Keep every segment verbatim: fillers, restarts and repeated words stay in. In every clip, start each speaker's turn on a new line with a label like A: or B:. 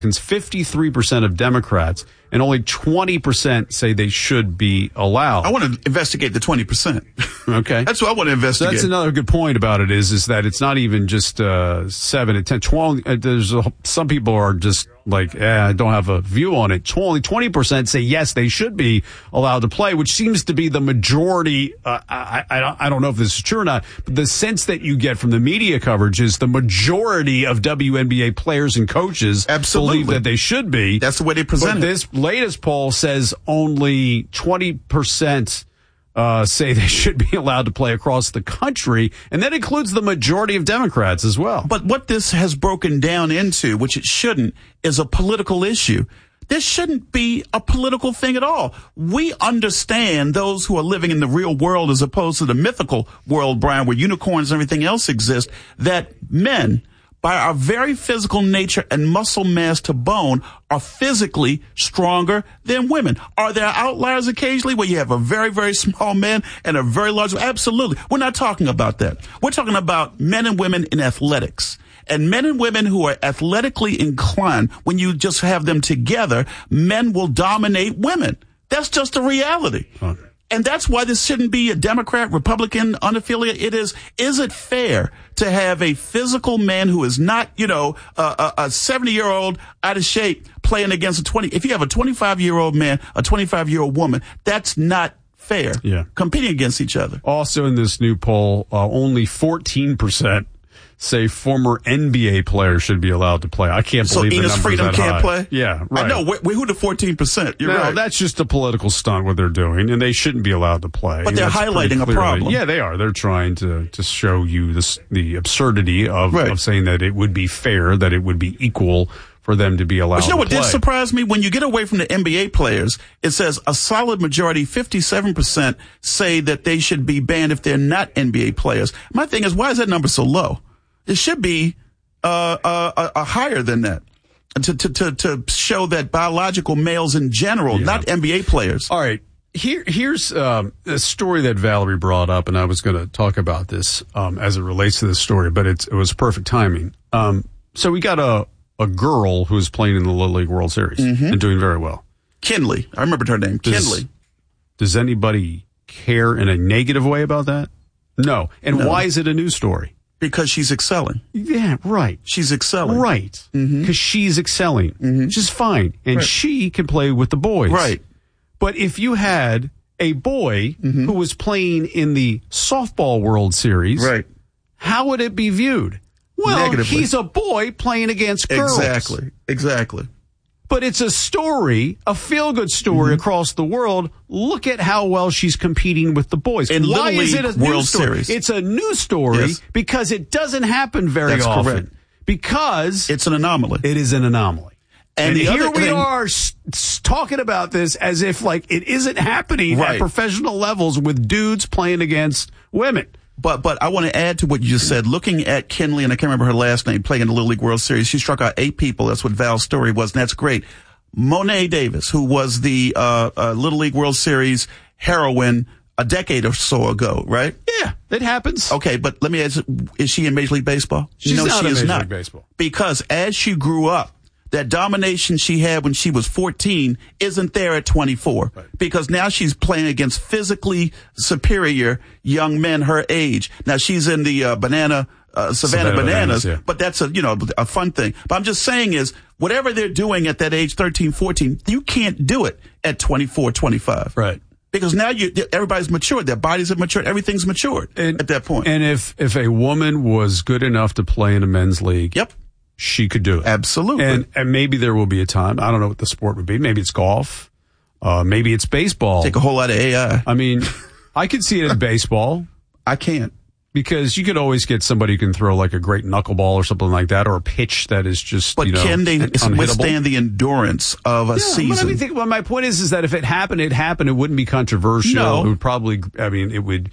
A: fifty-three percent of Democrats, and only twenty percent say they should be allowed.
B: I want to investigate the twenty percent.
A: Okay.
B: That's what I want to investigate.
A: So that's another good point about it is, is that it's not even just, uh, seven and ten, twelve. Uh, there's a, some people are just like, eh, I don't have a view on it. Only twenty percent say yes, they should be allowed to play, which seems to be the majority. Uh, I, I, I don't know if this is true or not, but the sense that you get from the media coverage is the majority of W N B A players and coaches
B: Absolutely.
A: believe that they should be.
B: That's the way they present
A: but
B: it.
A: This latest poll says only twenty percent uh, say they should be allowed to play across the country, and that includes the majority of Democrats as well.
B: But what this has broken down into, which it shouldn't, is a political issue. This shouldn't be a political thing at all. We understand those who are living in the real world as opposed to the mythical world, Brian, where unicorns and everything else exist, that men, by our very physical nature and muscle mass to bone, are physically stronger than women. Are there outliers occasionally where you have a very, very small man and a very large? Absolutely. We're not talking about that. We're talking about men and women in athletics. And men and women who are athletically inclined, when you just have them together, men will dominate women. That's just a reality. Huh. And that's why this shouldn't be a Democrat, Republican, unaffiliated. It is, is it fair to have a physical man who is not, you know, a, a seventy-year-old out of shape playing against a twenty? If you have a twenty-five-year-old man, a twenty-five-year-old woman, that's not fair.
A: Yeah.
B: Competing against each other.
A: Also in this new poll, uh, only fourteen percent say former N B A players should be allowed to play. I can't believe
B: so
A: the
B: Enos
A: numbers
B: Freedom
A: that
B: can't
A: high.
B: play?
A: Yeah, right.
B: I know. We, we, who the fourteen percent? You're
A: no,
B: right.
A: That's just a political stunt what they're doing, and they shouldn't be allowed to play.
B: But they're
A: That's
B: highlighting a
A: clearly,
B: problem.
A: Yeah, they are. They're trying to, to show you this, the absurdity of,
B: right.
A: of saying that it would be fair, that it would be equal for them to be allowed
B: but you know
A: to
B: what
A: play.
B: did surprise me? When you get away from the N B A players, it says a solid majority, fifty-seven percent, say that they should be banned if they're not N B A players. My thing is, why is that number so low? It should be uh, uh, uh, uh higher than that. To, to, to, to show that biological males in general, yeah. not N B A players.
A: All right. Here, here's um, a story that Valerie brought up, and I was going to talk about this um, as it relates to this story, but it's, it was perfect timing. Um, so we got a, a girl who is playing in the Little League World Series mm-hmm. and doing very well.
B: Kinley. I remembered her name.
A: Does,
B: Kinley.
A: Does anybody care in a negative way about that? No. And
B: no.
A: why is it a news story?
B: Because she's excelling.
A: Yeah, right.
B: She's excelling.
A: Right. Because mm-hmm. she's excelling, mm-hmm. which is fine. And
B: right.
A: she can play with the boys.
B: Right.
A: But if you had a boy mm-hmm. who was playing in the softball World Series,
B: right.
A: how would it be viewed? Well,
B: negatively.
A: He's a boy playing against girls.
B: Exactly. Exactly.
A: But it's a story, a feel-good story mm-hmm. across the world. Look at how well she's competing with the boys.
B: In
A: Why
B: Little
A: is it a
B: League
A: news
B: World
A: story?
B: Series.
A: It's a news story
B: yes.
A: because it doesn't happen very
B: That's
A: often.
B: Correct.
A: Because
B: it's an anomaly.
A: It is an anomaly.
B: And,
A: and
B: the
A: here
B: other
A: we
B: thing,
A: are s- s- talking about this as if like it isn't happening
B: right.
A: at professional levels with dudes playing against women.
B: But but I want to add to what you just said. Looking at Kinley, and I can't remember her last name, playing in the Little League World Series, she struck out eight people. That's what Val's story was, and that's great. Monet Davis, who was the uh, uh, Little League World Series heroine a decade or so ago, right?
A: Yeah, it happens.
B: Okay, but let me ask, is she in Major League Baseball?
A: She's
B: no,
A: not
B: she
A: in
B: is
A: Major
B: not.
A: League Baseball.
B: Because as she grew up, that domination she had when she was fourteen isn't there at twenty-four. Right. Because now she's playing against physically superior young men her age. Now she's in the uh, banana uh, Savannah, Savannah Bananas, Bananas yeah. but that's a, you know, a fun thing. But I'm just saying is whatever they're doing at that age, thirteen, fourteen, you can't do it at twenty-four, twenty-five.
A: Right.
B: Because now you, everybody's matured. Their bodies have matured. Everything's matured and, at that point.
A: And if, if a woman was good enough to play in a men's league.
B: Yep.
A: She could do it.
B: Absolutely.
A: And, and maybe there will be a time. I don't know what the sport would be. Maybe it's golf. Uh, maybe it's baseball.
B: Take a whole lot of A I.
A: I mean, I could see it in baseball.
B: I can't.
A: Because you could always get somebody who can throw like a great knuckleball or something like that, or a pitch that is just,
B: but
A: you know,
B: can they
A: unhittable.
B: Withstand the endurance of a
A: yeah,
B: season?
A: But I mean, think, well, my point is, is that if it happened, it happened. It wouldn't be controversial.
B: No.
A: It would probably, I mean, it would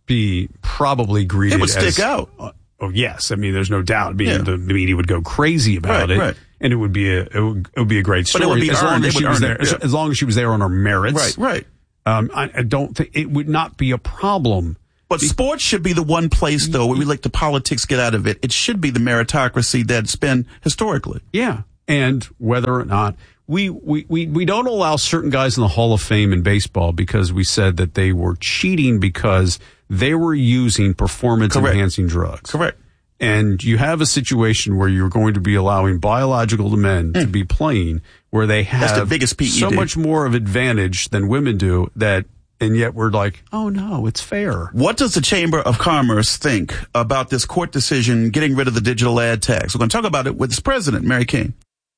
A: be probably greeted
B: It would stick
A: as,
B: out.
A: Uh, oh, yes. I mean, there's no doubt. I mean,
B: yeah.
A: the media would go crazy about
B: right,
A: it.
B: Right.
A: And it would be a, it would, it would be a great story.
B: But it would be
A: as
B: earned.
A: long as
B: she
A: was there,
B: it, yeah.
A: as, as long as she was there on her merits.
B: Right, right.
A: Um, I, I don't think it would not be a problem.
B: But sports should be the one place, though, where we let the politics get out of it. It should be the meritocracy that's been historically.
A: Yeah. and whether or not we, we, we, we don't allow certain guys in the Hall of Fame in baseball because we said that they were cheating because they were using performance
B: Correct.
A: enhancing drugs.
B: Correct.
A: And you have a situation where you're going to be allowing biological men mm. to be playing where they have
B: That's the biggest P E D.
A: So much more of advantage than women do that, and yet we're like, oh no, it's fair.
B: What does the Chamber of Commerce think about this court decision getting rid of the digital ad tax? We're going to talk about it with its president, Mary King.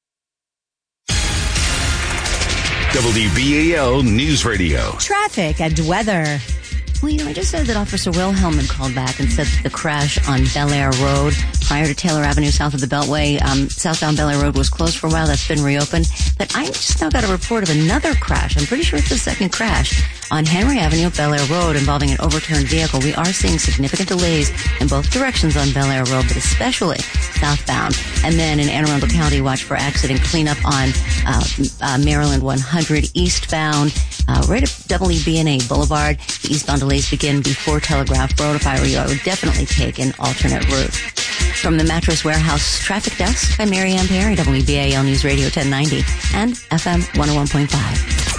C: W B A L News Radio.
D: Traffic and weather.
E: Well, you know, I just said that Officer Wilhelm had called back and said that the crash on Bel Air Road prior to Taylor Avenue south of the Beltway, um, southbound Bel Air Road was closed for a while. That's been reopened. But I just now got a report of another crash. I'm pretty sure it's the second crash on Henry Avenue, Bel Air Road, involving an overturned vehicle. We are seeing significant delays in both directions on Bel Air Road, but especially southbound. And then in Anne Arundel County, watch for accident cleanup on uh, uh, Maryland one hundred eastbound, uh, right at W B N A Boulevard. The eastbound delays begin before Telegraph Road. If I were you, I would definitely take an alternate route. From the Mattress Warehouse Traffic Desk, I'm Mary Ann Perry, W B A L News Radio ten ninety and F M one oh one point five.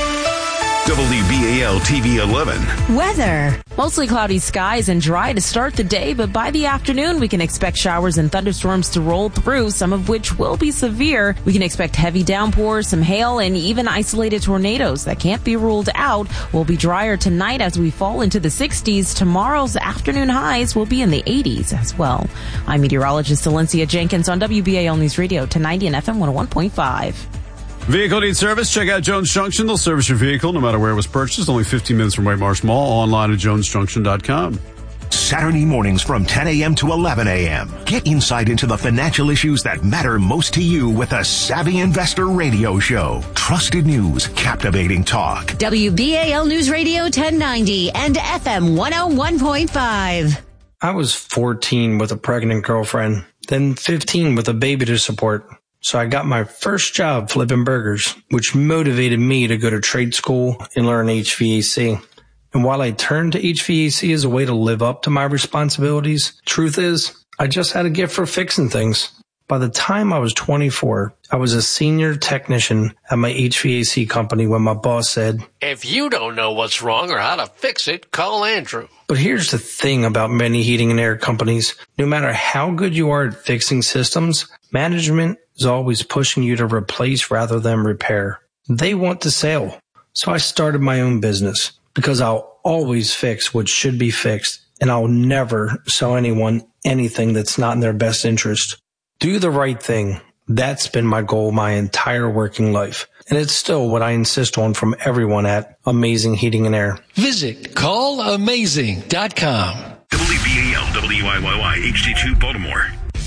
C: W B A L T V eleven.
D: Weather.
F: Mostly cloudy skies and dry to start the day, but by the afternoon we can expect showers and thunderstorms to roll through, some of which will be severe. We can expect heavy downpours, some hail, and even isolated tornadoes that can't be ruled out. Will be drier tonight as we fall into the sixties. Tomorrow's afternoon highs will be in the eighties as well. I'm meteorologist Valencia Jenkins on W B A L News Radio ten ninety and F M one oh one point five.
A: Vehicle needs service? Check out Jones Junction. They'll service your vehicle no matter where it was purchased. Only fifteen minutes from White Marsh Mall. Online at jones junction dot com.
G: Saturday mornings from ten a.m. to eleven a.m. Get insight into the financial issues that matter most to you with a Savvy Investor Radio Show. Trusted news, captivating talk.
D: W B A L News Radio ten ninety and F M one oh one point five.
H: I was fourteen with a pregnant girlfriend, then fifteen with a baby to support. So I got my first job flipping burgers, which motivated me to go to trade school and learn H V A C. And while I turned to H V A C as a way to live up to my responsibilities, truth is, I just had a gift for fixing things. By the time I was twenty-four, I was a senior technician at my H V A C company when my boss said,
I: "If you don't know what's wrong or how to fix it, call Andrew."
H: But here's the thing about many heating and air companies. No matter how good you are at fixing systems, management is always pushing you to replace rather than repair. They want to sell. So I started my own business because I'll always fix what should be fixed, and I'll never sell anyone anything that's not in their best interest. Do the right thing. That's been my goal my entire working life. And it's still what I insist on from everyone at Amazing Heating and Air.
I: Visit call amazing dot com.
C: W B A L W I Y Y H D two Baltimore.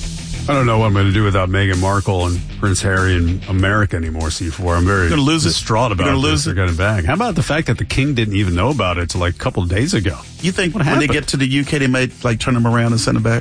A: I don't know what I'm going to do without Meghan Markle and Prince Harry in America anymore, C four. I'm very
B: You're gonna lose
A: distraught
B: it.
A: about
B: You're gonna
A: this.
B: lose
A: They're
B: it.
A: getting back. How about the fact that the king didn't even know about it until like a couple of days ago?
B: You think
A: What
B: when they
A: happened?
B: get to the U K, they might like turn them around and send them back?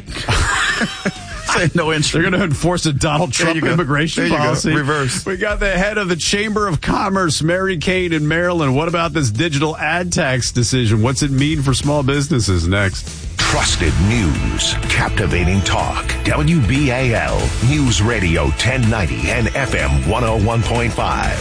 B: Say no entry.
A: They're going to enforce a Donald
B: There
A: Trump
B: you go.
A: immigration
B: There you go.
A: policy.
B: Reverse.
A: We got the head of the Chamber of Commerce, Mary Kane in Maryland. What about this digital ad tax decision? What's it mean for small businesses? Next.
G: Trusted news, captivating talk. W B A L News Radio ten ninety and F M one oh one point five.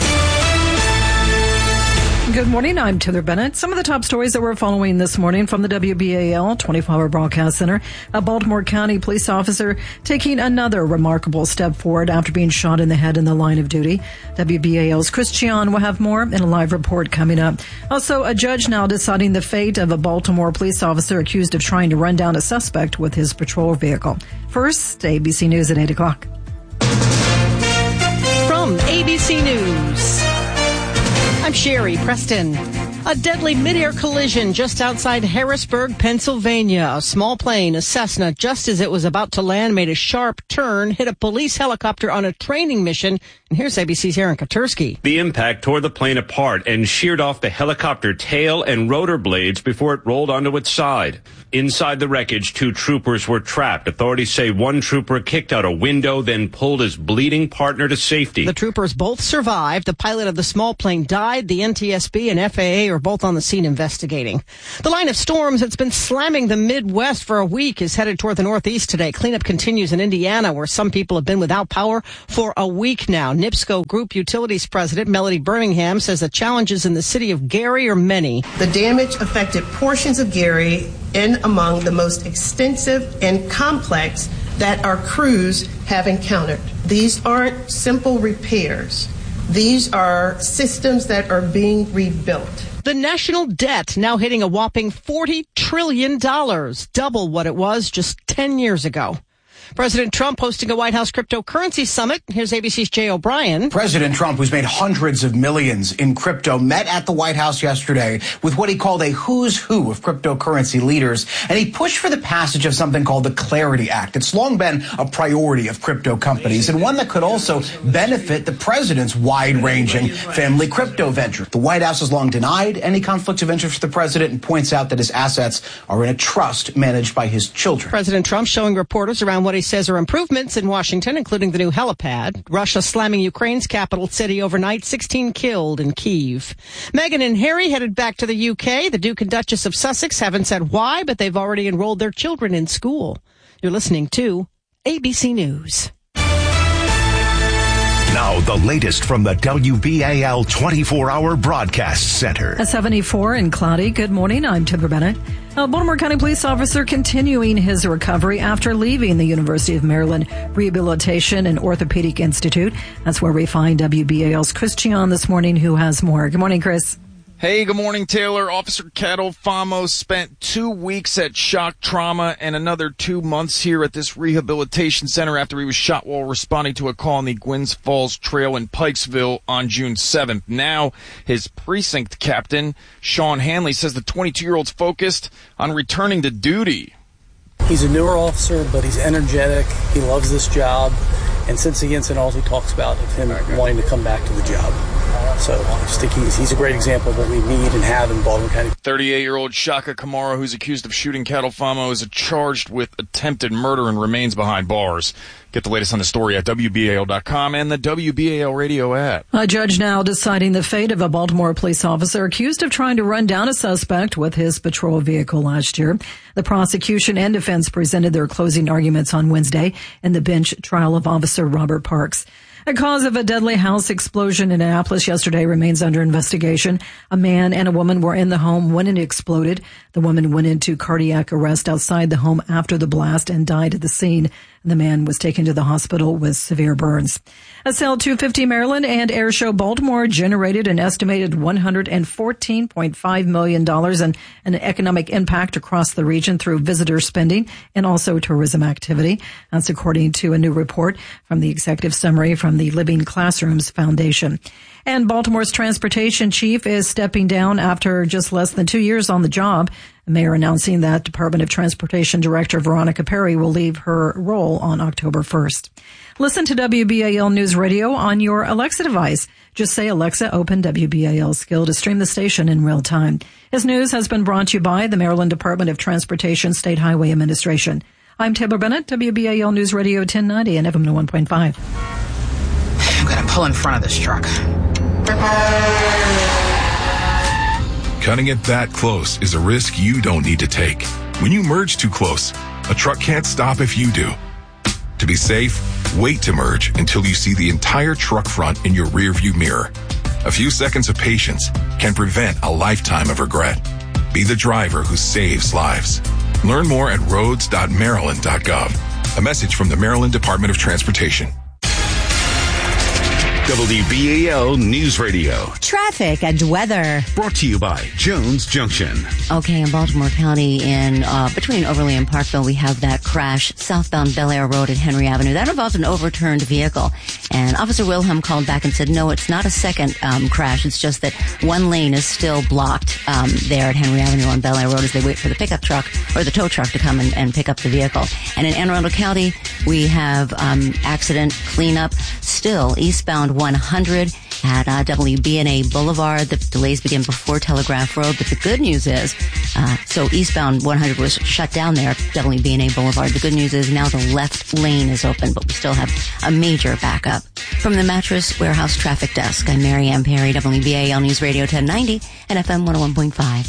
J: Good morning. I'm Taylor Bennett. Some of the top stories that we're following this morning from the W B A L twenty-four hour broadcast center. A Baltimore County police officer taking another remarkable step forward after being shot in the head in the line of duty. W B A L's Chris Chion will have more in a live report coming up. Also, a judge now deciding the fate of a Baltimore police officer accused of trying to run down a suspect with his patrol vehicle. First, A B C News at eight o'clock.
K: From A B C News, I'm Sherry Preston. A deadly mid-air collision just outside Harrisburg, Pennsylvania. A small plane, a Cessna, just as it was about to land, made a sharp turn, hit a police helicopter on a training mission. And here's A B C's Aaron Katursky.
L: The impact tore the plane apart and sheared off the helicopter tail and rotor blades before it rolled onto its side. Inside the wreckage, two troopers were trapped. Authorities say one trooper kicked out a window, then pulled his bleeding partner to safety.
K: The troopers both survived. The pilot of the small plane died. The N T S B and F A A are both on the scene investigating. The line of storms that's been slamming the Midwest for a week is headed toward the Northeast today. Cleanup continues in Indiana, where some people have been without power for a week now. NIPSCO Group Utilities President Melody Birmingham says the challenges in the city of Gary are many.
M: The damage affected portions of Gary in among the most extensive and complex that our crews have encountered. These aren't simple repairs. These are systems that are being rebuilt.
K: The national debt now hitting a whopping forty trillion dollars, double what it was just ten years ago. President Trump hosting a White House cryptocurrency summit. Here's A B C's Jay O'Brien.
N: President Trump, who's made hundreds of millions in crypto, met at the White House yesterday with what he called a who's who of cryptocurrency leaders, and he pushed for the passage of something called the Clarity Act. It's long been a priority of crypto companies, and one that could also benefit the president's wide-ranging family crypto venture. The White House has long denied any conflicts of interest for the president and points out that his assets are in a trust managed by his children.
K: President Trump showing reporters around what he says are improvements in Washington, including the new helipad. Russia slamming Ukraine's capital city overnight, sixteen killed in Kyiv. Meghan and Harry headed back to the U K. The Duke and Duchess of Sussex haven't said why, but they've already enrolled their children in school. You're listening to A B C News.
G: Now, the latest from the W B A L twenty-four hour Broadcast Center.
J: A seventy-four and cloudy. Good morning. I'm Timber Bennett. A Baltimore County police officer continuing his recovery after leaving the University of Maryland Rehabilitation and Orthopedic Institute. That's where we find W B A L's Chris Chion this morning, who has more. Good morning, Chris.
O: Hey, good morning, Taylor. Officer Catalfamo spent two weeks at shock trauma and another two months here at this rehabilitation center after he was shot while responding to a call on the Gwynns Falls Trail in Pikesville on June seventh. Now, his precinct captain, Sean Hanley, says the twenty-two-year-old's focused on returning to duty.
P: He's a newer officer, but he's energetic. He loves this job. And since the incident, all he talks about is him wanting to come back to the job. So I just think he's, he's a great example of what we need and have in Baltimore County.
O: thirty-eight-year-old Shaka Kamara, who's accused of shooting Catalfamo, is charged with attempted murder and remains behind bars. Get the latest on the story at W B A L dot com and the W B A L radio app.
J: A judge now deciding the fate of a Baltimore police officer accused of trying to run down a suspect with his patrol vehicle last year. The prosecution and defense presented their closing arguments on Wednesday in the bench trial of Officer Robert Parks. The cause of a deadly house explosion in Annapolis yesterday remains under investigation. A man and a woman were in the home when it exploded. The woman went into cardiac arrest outside the home after the blast and died at the scene. The man was taken to the hospital with severe burns. S L two fifty Maryland and Airshow Baltimore generated an estimated one hundred fourteen point five million dollars in an economic impact across the region through visitor spending and also tourism activity. That's according to a new report from the executive summary from the Living Classrooms Foundation. And Baltimore's transportation chief is stepping down after just less than two years on the job. The mayor announcing that Department of Transportation Director Veronica Perry will leave her role on October first. Listen to W B A L News Radio on your Alexa device. Just say, Alexa, open W B A L skill to stream the station in real time. This news has been brought to you by the Maryland Department of Transportation State Highway Administration. I'm Taylor Bennett, W B A L News Radio ten ninety and F M one point five.
Q: I'm going to pull in front of this truck.
R: Cutting it that close is a risk you don't need to take. When you merge too close, a truck can't stop if you do. To be safe, wait to merge until you see the entire truck front in your rearview mirror. A few seconds of patience can prevent a lifetime of regret. Be the driver who saves lives. Learn more at roads dot maryland dot gov. A message from the Maryland Department of Transportation.
C: W B A L News Radio.
D: Traffic and weather.
C: Brought to you by Jones Junction.
E: Okay, in Baltimore County, in uh, between Overly and Parkville, we have that crash southbound Bel Air Road at Henry Avenue. That involved an overturned vehicle. And Officer Wilhelm called back and said, no, it's not a second um, crash. It's just that one lane is still blocked um, there at Henry Avenue on Bel Air Road as they wait for the pickup truck or the tow truck to come and, and pick up the vehicle. And in Anne Arundel County, we have um, accident cleanup still eastbound one hundred at uh, W B N A Boulevard. The delays begin before Telegraph Road, but the good news is uh, So eastbound one hundred was shut down there, W B N A Boulevard. The good news is now the left lane is open, but we still have a major backup. From the Mattress Warehouse Traffic Desk, I'm Mary Ann Perry, W B A L News Radio ten ninety and F M one oh one point five.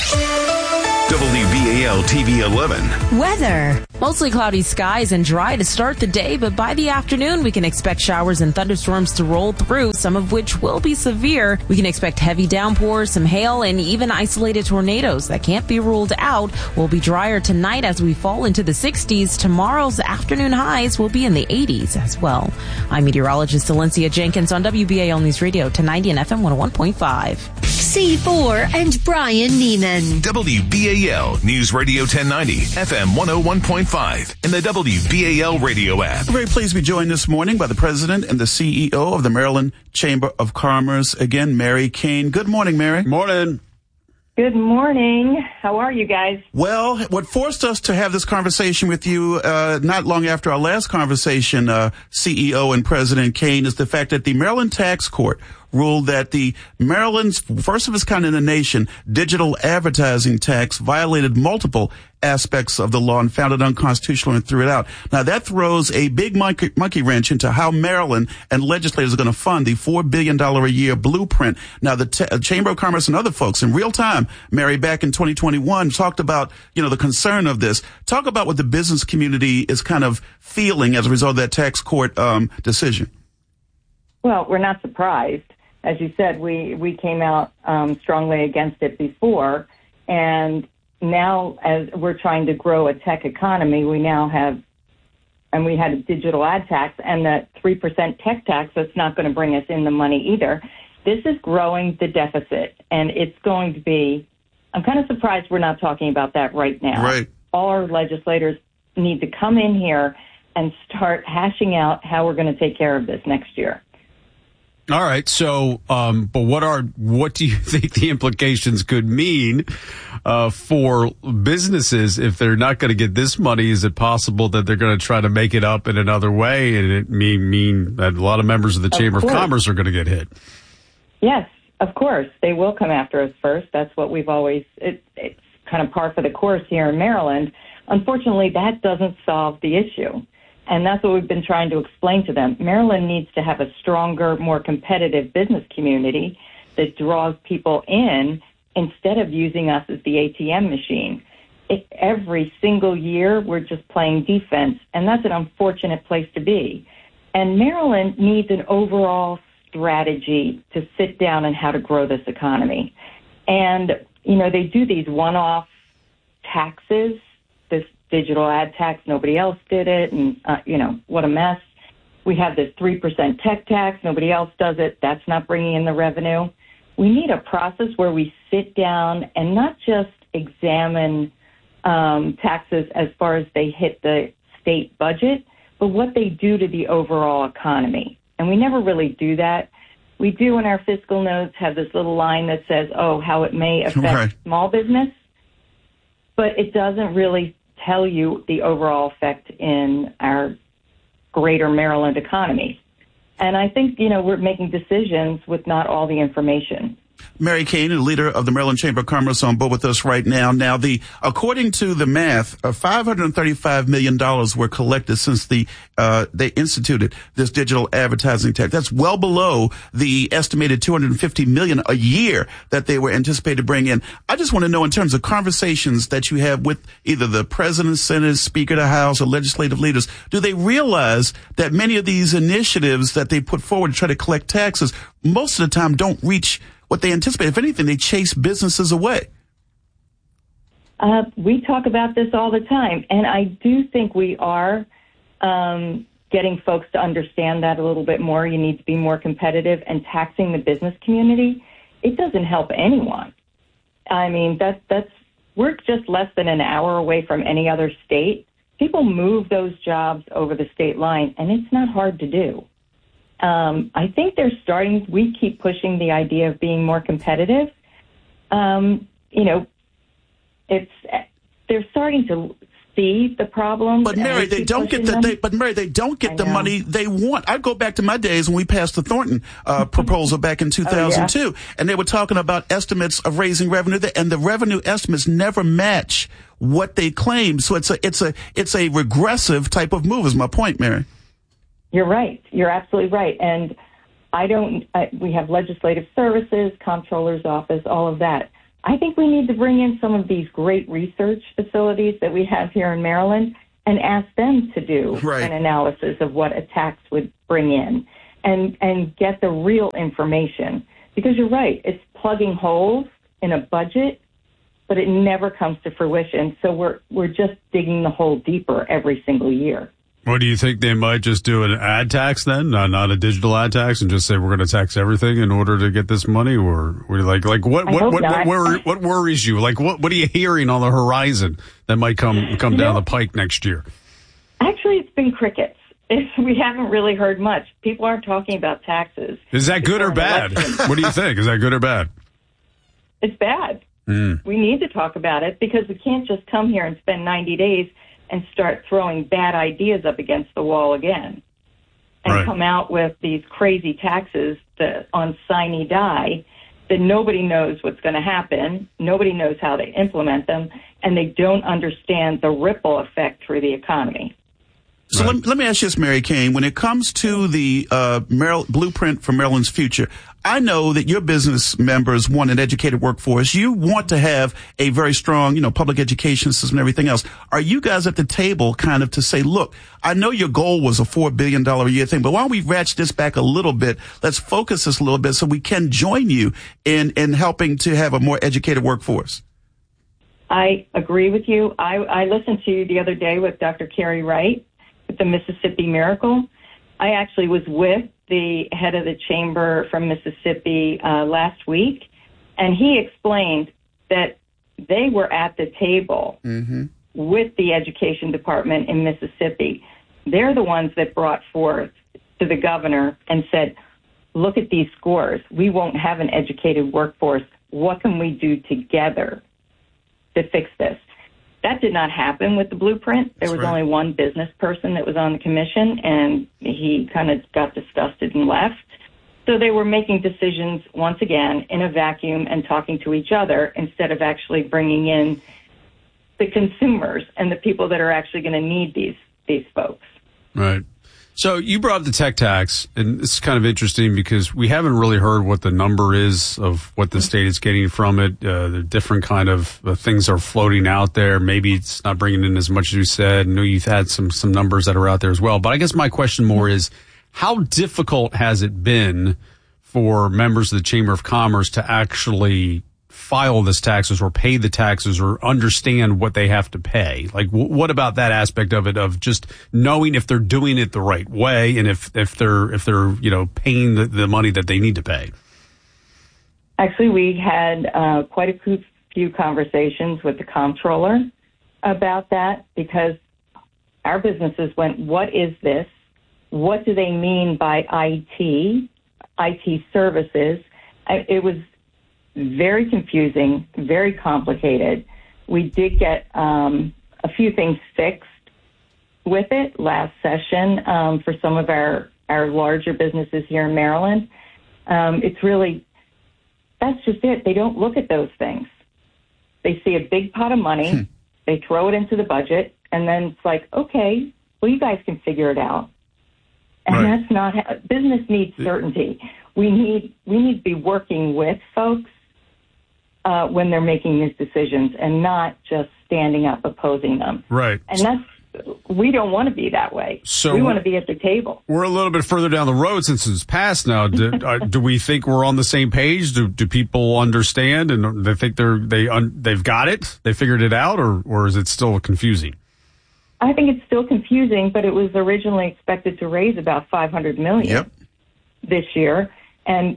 C: W B A L T V eleven.
F: Weather. Mostly cloudy skies and dry to start the day, but by the afternoon we can expect showers and thunderstorms to roll through, some of which will be severe. We can expect heavy downpours, some hail, and even isolated tornadoes that can't be ruled out. Will be drier tonight as we fall into the sixties. Tomorrow's afternoon highs will be in the eighties as well. I'm meteorologist Valencia Jenkins on W B A L News Radio ten ninety and F M one oh one point five.
D: C four and Brian Neiman.
R: W B A L News Radio ten ninety, F M one oh one point five, and the W B A L radio app.
B: Very pleased to be joined this morning by the president and the C E O of the Maryland Chamber of Commerce. Again, Mary Kane. Good morning, Mary.
A: Morning.
S: Good morning. How are you guys?
B: Well, what forced us to have this conversation with you uh, not long after our last conversation, uh, C E O and President Kane, is the fact that the Maryland Tax Court ruled that the Maryland's first of its kind in the nation digital advertising tax violated multiple aspects of the law and found it unconstitutional and threw it out. Now that throws a big monkey, monkey wrench into how Maryland and legislators are going to fund the four billion dollars a year blueprint. Now the t- Chamber of Commerce and other folks in real time, Mary, back in twenty twenty-one talked about, you know, the concern of this. Talk about what the business community is kind of feeling as a result of that tax court um, decision.
S: Well, we're not surprised. As you said, we, we came out um, strongly against it before, and now as we're trying to grow a tech economy, we now have, and we had a digital ad tax and that three percent tech tax that's not going to bring us in the money either. This is growing the deficit, and it's going to be, I'm kind of surprised we're not talking about that right now.
B: Right.
S: All our legislators need to come in here and start hashing out how we're going to take care of this next year.
A: All right. So, um, but what are, what do you think the implications could mean, uh, for businesses if they're not going to get this money? Is it possible that they're going to try to make it up in another way? And it mean, mean that a lot of members of the Chamber of Commerce are going to get hit.
S: Yes, of course. They will come after us first. That's what we've always, it, it's kind of par for the course here in Maryland. Unfortunately, that doesn't solve the issue. And that's what we've been trying to explain to them. Maryland needs to have a stronger, more competitive business community that draws people in instead of using us as the A T M machine. It, every single year, we're just playing defense, and that's an unfortunate place to be. And Maryland needs an overall strategy to sit down and how to grow this economy. And, you know, they do these one-off taxes, this digital ad tax, nobody else did it, and, uh, you know, what a mess. We have this three percent tech tax, nobody else does it, that's not bringing in the revenue. We need a process where we sit down and not just examine um, taxes as far as they hit the state budget, but what they do to the overall economy. And we never really do that. We do in our fiscal notes have this little line that says, oh, how it may affect
B: Right.
S: small business, but it doesn't really tell you the overall effect in our greater Maryland economy. And I think, you know, we're making decisions with not all the information.
B: Mary Kane, the leader of the Maryland Chamber of Commerce, on board with us right now. Now, the according to the math, uh, five hundred thirty-five million dollars were collected since the uh, they instituted this digital advertising tax. That's well below the estimated two hundred fifty million dollars a year that they were anticipated to bring in. I just want to know, in terms of conversations that you have with either the president, Senate, Speaker of the House, or legislative leaders, do they realize that many of these initiatives that they put forward to try to collect taxes, most of the time don't reach what they anticipate? If anything, they chase businesses away.
S: Uh, we talk about this all the time, and I do think we are um, getting folks to understand that a little bit more. You need to be more competitive, and taxing the business community, it doesn't help anyone. I mean, that's, that's, we're just less than an hour away from any other state. People move those jobs over the state line, and it's not hard to do. Um, I think they're starting, we keep pushing the idea of being more competitive. Um, you know, it's, they're starting to see the problem.
B: But Mary, they don't get the they, but Mary, they don't get the money they want. I go back to my days when we passed the Thornton uh, proposal back in two thousand two, oh, yeah. and they were talking about estimates of raising revenue, there, and the revenue estimates never match what they claim. So it's a it's a it's a regressive type of move. Is my point, Mary?
S: You're right. You're absolutely right. And I don't. I, we have legislative services, comptroller's office, all of that. I think we need to bring in some of these great research facilities that we have here in Maryland and ask them to do right. an analysis of what a tax would bring in and, and get the real information. Because you're right, it's plugging holes in a budget, but it never comes to fruition. So we're, we're just digging the hole deeper every single year.
A: What do you think? They might just do an ad tax then, not, not a digital ad tax, and just say we're going to tax everything in order to get this money? Or, or like, like what, what, what, what, worry, what worries you? Like, what, what are you hearing on the horizon that might come, come down the pike next year?
S: Actually, it's been crickets. It's, we haven't really heard much. People aren't talking about taxes.
A: Is that good or bad? What do you think? Is that good or bad?
S: It's bad.
A: Mm.
S: We need to talk about it because we can't just come here and spend ninety days and start throwing bad ideas up against the wall again and right. come out with these crazy taxes that, on sine die that nobody knows what's going to happen, nobody knows how to implement them, and they don't understand the ripple effect through the economy.
B: So right. let, let me ask you this, Mary Kane. When it comes to the uh, Maryland, blueprint for Maryland's future, I know that your business members want an educated workforce. You want to have a very strong, you know, public education system and everything else. Are you guys at the table kind of to say, look, I know your goal was a four billion dollars a year thing, but why don't we ratchet this back a little bit? Let's focus this a little bit so we can join you in, in helping to have a more educated workforce.
S: I agree with you. I, I listened to you the other day with Doctor Carrie Wright with the Mississippi Miracle. I actually was with the head of the chamber from Mississippi uh, last week, and he explained that they were at the table mm-hmm. with the education department in Mississippi. They're the ones that brought forth to the governor and said, look at these scores. We won't have an educated workforce. What can we do together to fix this? That did not happen with the blueprint. There That's was right. only one business person that was on the commission, and he kind of got disgusted and left. So they were making decisions, once again, in a vacuum and talking to each other instead of actually bringing in the consumers and the people that are actually going to need these these folks.
A: Right. So you brought up the tech tax, and it's kind of interesting because we haven't really heard what the number is of what the state is getting from it. Uh, the different kind of uh, things are floating out there. Maybe it's not bringing in as much as you said. I know you've had some some numbers that are out there as well. But I guess my question more is, how difficult has it been for members of the Chamber of Commerce to actually file this taxes or pay the taxes or understand what they have to pay? Like, w- what about that aspect of it, of just knowing if they're doing it the right way and if, if they're, if they're, you know, paying the, the money that they need to pay?
S: Actually, we had uh, quite a few, few conversations with the comptroller about that because our businesses went, what is this? What do they mean by I T, I T services? I, it was very confusing, very complicated. We did get um, a few things fixed with it last session um, for some of our, our larger businesses here in Maryland. Um, it's really, that's just it. They don't look at those things. They see a big pot of money, hmm. they throw it into the budget, and then it's like, okay, well, you guys can figure it out. And right. that's not how, business needs certainty. We need we need to be working with folks uh, when they're making these decisions, and not just standing up opposing them.
A: Right.
S: And that's we don't want to be that way.
A: So
S: we want to be at the table.
A: We're a little bit further down the road since it's passed now. Do, uh, do we think we're on the same page? Do do people understand and they think they're they un, they've got it? They figured it out, or or is it still confusing?
S: I think it's still confusing, but it was originally expected to raise about five hundred million dollars yep. this year, and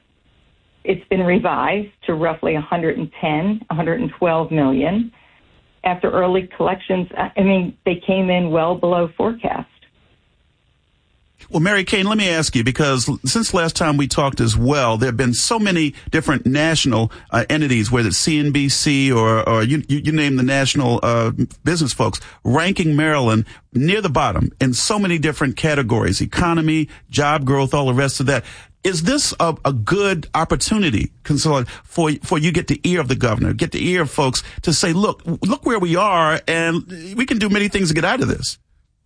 S: it's been revised to roughly one hundred ten, one hundred twelve million. After early collections, I mean, they came in well below forecast.
B: Well, Mary Kane, let me ask you, because since last time we talked as well, there have been so many different national uh, entities, whether it's C N B C or, or you, you, you name the national uh, business folks, ranking Maryland near the bottom in so many different categories, economy, job growth, all the rest of that. Is this a, a good opportunity for for you get the ear of the governor, get the ear of folks to say, look, look where we are, and we can do many things to get out of this?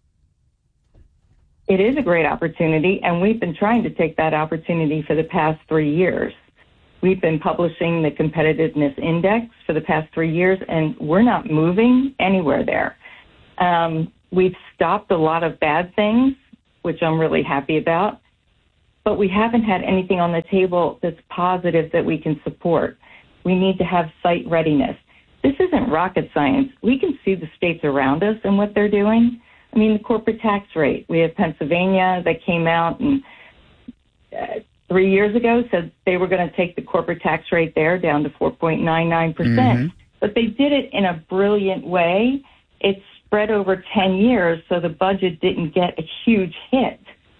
S: It is a great opportunity, and we've been trying to take that opportunity for the past three years. We've been publishing the competitiveness index for the past three years, and we're not moving anywhere there. Um, we've stopped a lot of bad things, which I'm really happy about, but we haven't had anything on the table that's positive that we can support. We need to have site readiness. This isn't rocket science. We can see the states around us and what they're doing. I mean, the corporate tax rate. We have Pennsylvania that came out and uh, three years ago said they were going to take the corporate tax rate there down to four point nine nine percent. Mm-hmm. But they did it in a brilliant way. It's spread over ten years, so the budget didn't get a huge hit.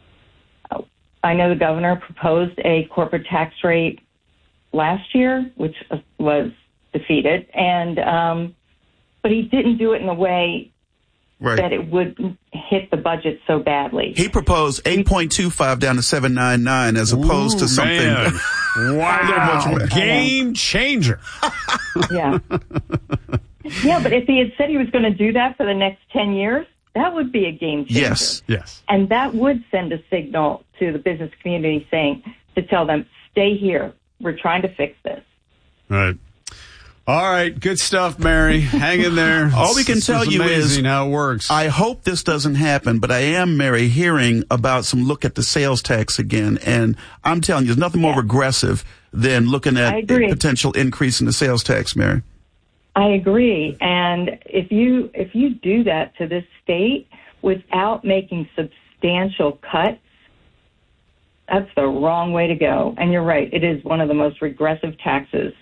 S: I know the governor proposed a corporate tax rate last year, which was defeated, and um, but he didn't do it in a way right. that it would hit the budget so badly.
B: He proposed eight point two five down to seven point nine nine as opposed Ooh, to something.
A: Man. Wow. Game changer.
S: Yeah. Yeah, but if he had said he was going to do that for the next ten years, that would be a game changer.
B: Yes,
A: yes.
S: And that would send a signal to the business community saying, to tell them, stay here. We're trying to fix this.
A: Right. All right. Good stuff, Mary. Hang in there.
B: All we can
A: it's,
B: tell
A: it's
B: you is
A: how it works.
B: I hope this doesn't happen, but I am, Mary, hearing about some look at the sales tax again. And I'm telling you, there's nothing more yeah. regressive than looking at a potential increase in the sales tax, Mary.
S: I agree. And if you if you do that to this state without making substantial cuts, that's the wrong way to go. And you're right. It is one of the most regressive taxes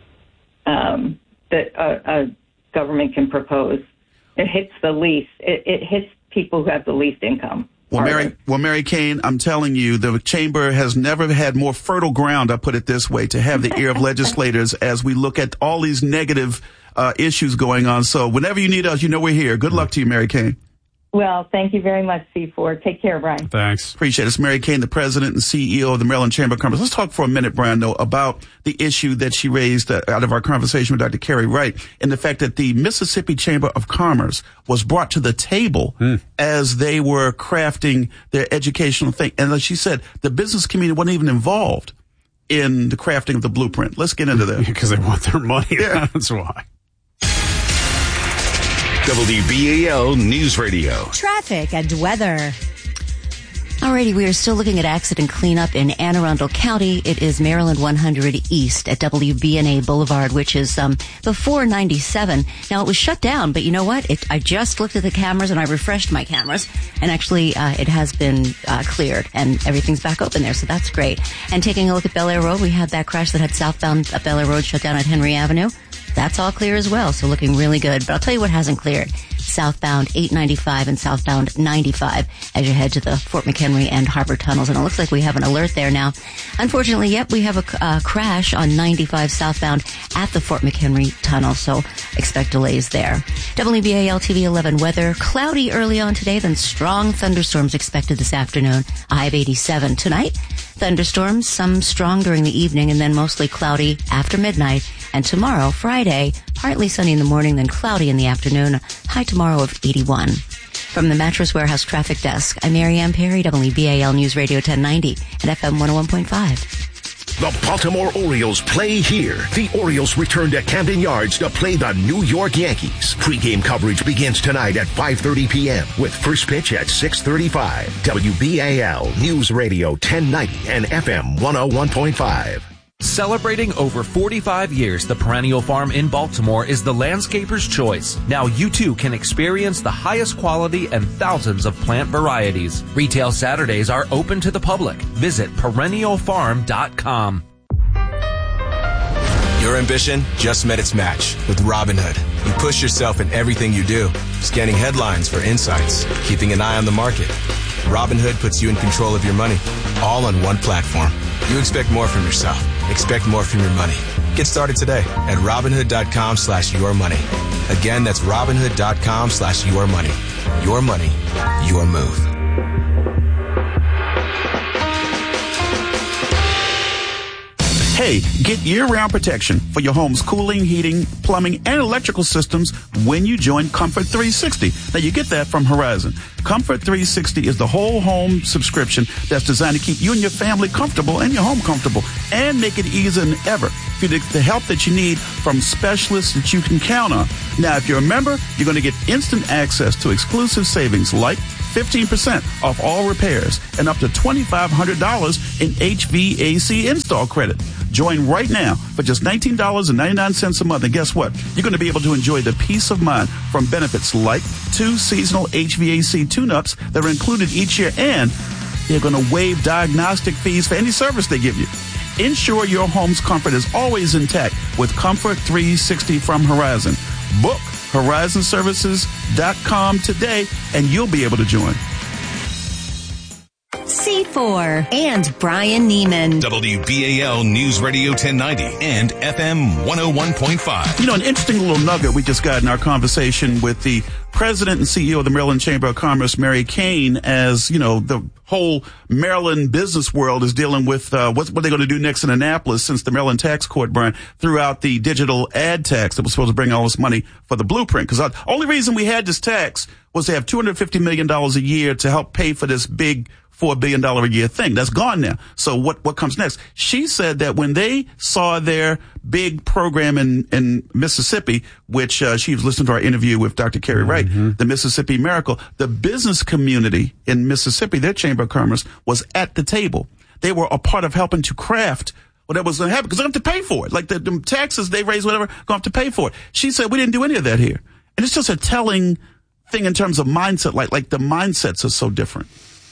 S: um, that a, a government can propose. It hits the least. It, it hits people who have the least income.
B: Well, Mary, well, Mary Kane, I'm telling you, the chamber has never had more fertile ground, I put it this way, to have the ear of legislators as we look at all these negative uh, issues going on. So whenever you need us, you know we're here. Good luck to you, Mary Kane.
S: Well, thank you very much, C four. Take care, Brian.
A: Thanks.
B: Appreciate it. It's Mary Kane, the president and C E O of the Maryland Chamber of Commerce. Let's talk for a minute, Brian, though, about the issue that she raised uh, out of our conversation with Doctor Carrie Wright, and the fact that the Mississippi Chamber of Commerce was brought to the table mm. as they were crafting their educational thing. And as she said, the business community wasn't even involved in the crafting of the blueprint. Let's get into that.
A: Because they want their money.
B: Yeah.
A: That's why.
C: W B A L News Radio.
D: Traffic and weather.
E: Alrighty, we are still looking at accident cleanup in Anne Arundel County. It is Maryland one hundred East at W B N A Boulevard, which is um, before ninety-seven. Now, it was shut down, but you know what? It, I just looked at the cameras and I refreshed my cameras, and actually uh, it has been uh, cleared and everything's back open there, so that's great. And taking a look at Bel Air Road, we had that crash that had southbound uh, Bel Air Road shut down at Henry Avenue. That's all clear as well, so looking really good. But I'll tell you what hasn't cleared. Southbound eight ninety-five and southbound ninety-five as you head to the Fort McHenry and Harbor tunnels. And it looks like we have an alert there now. Unfortunately, yep, we have a uh, crash on ninety-five southbound at the Fort McHenry tunnel, so expect delays there. W B A L T V eleven weather. Cloudy early on today, then strong thunderstorms expected this afternoon. A high of eighty-seven. Tonight, thunderstorms, some strong during the evening, and then mostly cloudy after midnight. And tomorrow, Friday, partly sunny in the morning, then cloudy in the afternoon. High tomorrow of eighty-one. From the Mattress Warehouse Traffic Desk, I'm Marianne Perry, W B A L News Radio ten ninety and F M one oh one point five.
G: The Baltimore Orioles play here. The Orioles return to Camden Yards to play the New York Yankees. Pre-game coverage begins tonight at five thirty p.m. with first pitch at six thirty-five. W B A L News Radio ten ninety and F M one oh one point five.
T: Celebrating over forty-five years, the Perennial Farm in Baltimore is the landscaper's choice. Now you too can experience the highest quality and thousands of plant varieties. Retail Saturdays are open to the public. Visit perennial farm dot com.
U: Your ambition just met its match with Robinhood. You push yourself in everything you do, scanning headlines for insights, keeping an eye on the market, Robinhood puts you in control of your money, all on one platform. You expect more from yourself. Expect more from your money. Get started today at Robinhood.com slash your money. Again, that's Robinhood.com slash your money. Your money, your move.
B: Hey, get year-round protection for your home's cooling, heating, plumbing, and electrical systems when you join Comfort three sixty. Now, you get that from Horizon. Comfort three sixty is the whole home subscription that's designed to keep you and your family comfortable and your home comfortable and make it easier than ever for you to get the help that you need from specialists that you can count on. Now, if you're a member, you're going to get instant access to exclusive savings like fifteen percent off all repairs and up to twenty-five hundred dollars in H V A C install credit. Join right now for just nineteen dollars and ninety-nine cents a month. And guess what? You're going to be able to enjoy the peace of mind from benefits like two seasonal H V A C tune-ups that are included each year, and they're going to waive diagnostic fees for any service they give you. Ensure your home's comfort is always intact with Comfort three sixty from Horizon. Book Horizon Services dot com today, and you'll be able to join.
D: C four and Brian Neiman.
C: W B A L News Radio ten ninety and F M one oh one point five.
B: You know, an interesting little nugget we just got in our conversation with the president and C E O of the Maryland Chamber of Commerce, Mary Kane, as, you know, the whole Maryland business world is dealing with uh, what, what they're going to do next in Annapolis, since the Maryland tax court, Brian, threw out the digital ad tax that was supposed to bring all this money for the blueprint. Because the only reason we had this tax was to have two hundred fifty million dollars a year to help pay for this big four billion dollars a year thing. That's gone now. So what, what comes next? She said that when they saw their big program in, in Mississippi, which uh, she was listening to our interview with Doctor Kerry Wright, mm-hmm. the Mississippi Miracle, the business community in Mississippi, their Chamber of Commerce, was at the table. They were a part of helping to craft what that was going to happen, because they have to pay for it. Like the, the taxes they raise, whatever, going to have to pay for it. She said, we didn't do any of that here. And it's just a telling thing in terms of mindset, like, like the mindsets are so different.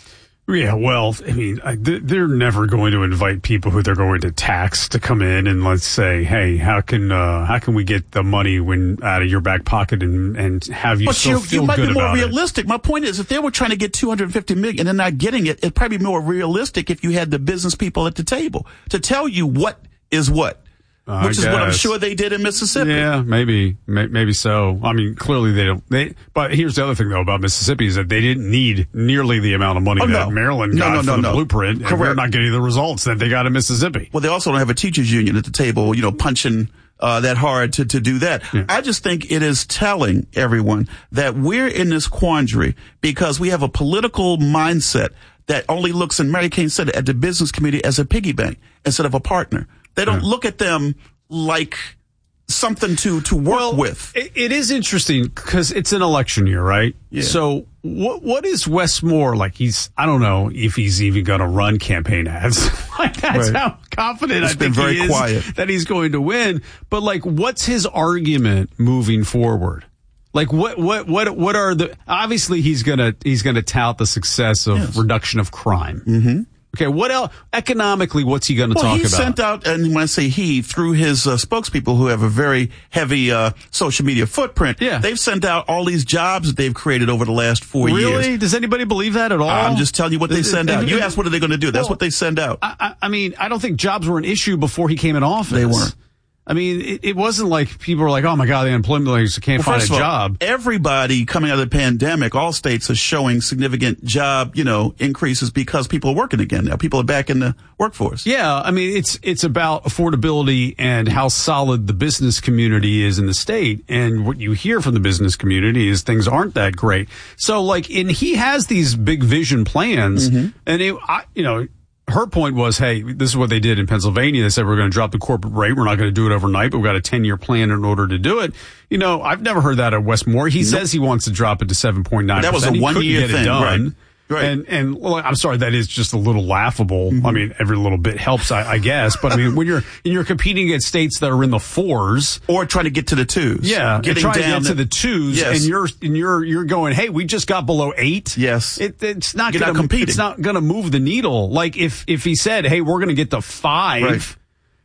A: Yeah, well, I mean, I, they're never going to invite people who they're going to tax to come in and let's say, hey, how can uh, how can we get the money when out of your back pocket and, and have you
B: but
A: still
B: you,
A: feel
B: you might
A: good
B: be more
A: about
B: realistic.
A: It.
B: My point is, if they were trying to get two hundred fifty million and they're not getting it, it'd probably be more realistic if you had the business people at the table to tell you what is what.
A: Uh,
B: Which is what I'm sure they did in Mississippi.
A: Yeah, maybe, may, maybe so. I mean, clearly they don't. They, but here's the other thing, though, about Mississippi is that they didn't need nearly the amount of money
B: oh,
A: that
B: no.
A: Maryland
B: no,
A: got
B: no,
A: for
B: no,
A: the
B: no.
A: blueprint.
B: Correct.
A: And we're not getting the results that they got in Mississippi.
B: Well, they also don't have a teachers union at the table, you know, punching uh, that hard to, to do that. Yeah. I just think it is telling everyone that we're in this quandary because we have a political mindset that only looks, and Mary Kane said it, at the business community as a piggy bank instead of a partner. They don't yeah. look at them like something to, to work
A: well,
B: with.
A: It, it is interesting because it's an election year, right?
B: Yeah.
A: So what what is Wes Moore like? He's I don't know if he's even going to run campaign ads. Like that's
B: right.
A: how confident
B: it's
A: I
B: been
A: think
B: very
A: he is
B: quiet.
A: that he's going to win. But like, what's his argument moving forward? Like what what what what are the? Obviously, he's gonna he's gonna tout the success of
B: yes.
A: reduction of crime.
B: Mm-hmm.
A: Okay, what else? Economically, what's he going to
B: well,
A: talk
B: he
A: about?
B: He sent out, and when I say he, through his uh, spokespeople who have a very heavy uh, social media footprint,
A: yeah.
B: they've sent out all these jobs that they've created over the last four
A: really?
B: years.
A: Really? Does anybody believe that at all?
B: I'm just telling you what they send out. You asked what are they going to do. That's
A: well,
B: what they send out.
A: I, I mean, I don't think jobs were an issue before he came in office.
B: They weren't.
A: I mean, it, it wasn't like people were like, oh, my God, the unemployment lawyers can't
B: well,
A: find a
B: all,
A: job.
B: Everybody coming out of the pandemic, all states are showing significant job, you know, increases because people are working again now. People are back in the workforce.
A: Yeah. I mean, it's it's about affordability and how solid the business community is in the state. And what you hear from the business community is things aren't that great. So, like, and he has these big vision plans. Mm-hmm. And, it, I, you know, her point was, hey, this is what they did in Pennsylvania. They said, we're going to drop the corporate rate. We're not going to do it overnight, but we've got a ten-year plan in order to do it. You know, I've never heard that at Wes Moore. He nope. says he wants to drop it to seven point nine percent.
B: That was a one-year thing,
A: done.
B: right? Right.
A: And, and well, I'm sorry, that is just a little laughable. Mm-hmm. I mean, every little bit helps, I, I guess. But I mean, when you're, and you're competing against states that are in the fours.
B: Or trying to get to the twos.
A: Yeah.
B: Getting
A: trying
B: down
A: to get to the twos.
B: Yes.
A: And you're, and you're, you're going, hey, we just got below eight.
B: Yes.
A: It, it's not
B: going
A: to compete. It's not going to move the needle. Like if, if he said, hey, we're going to get to five.
B: Right.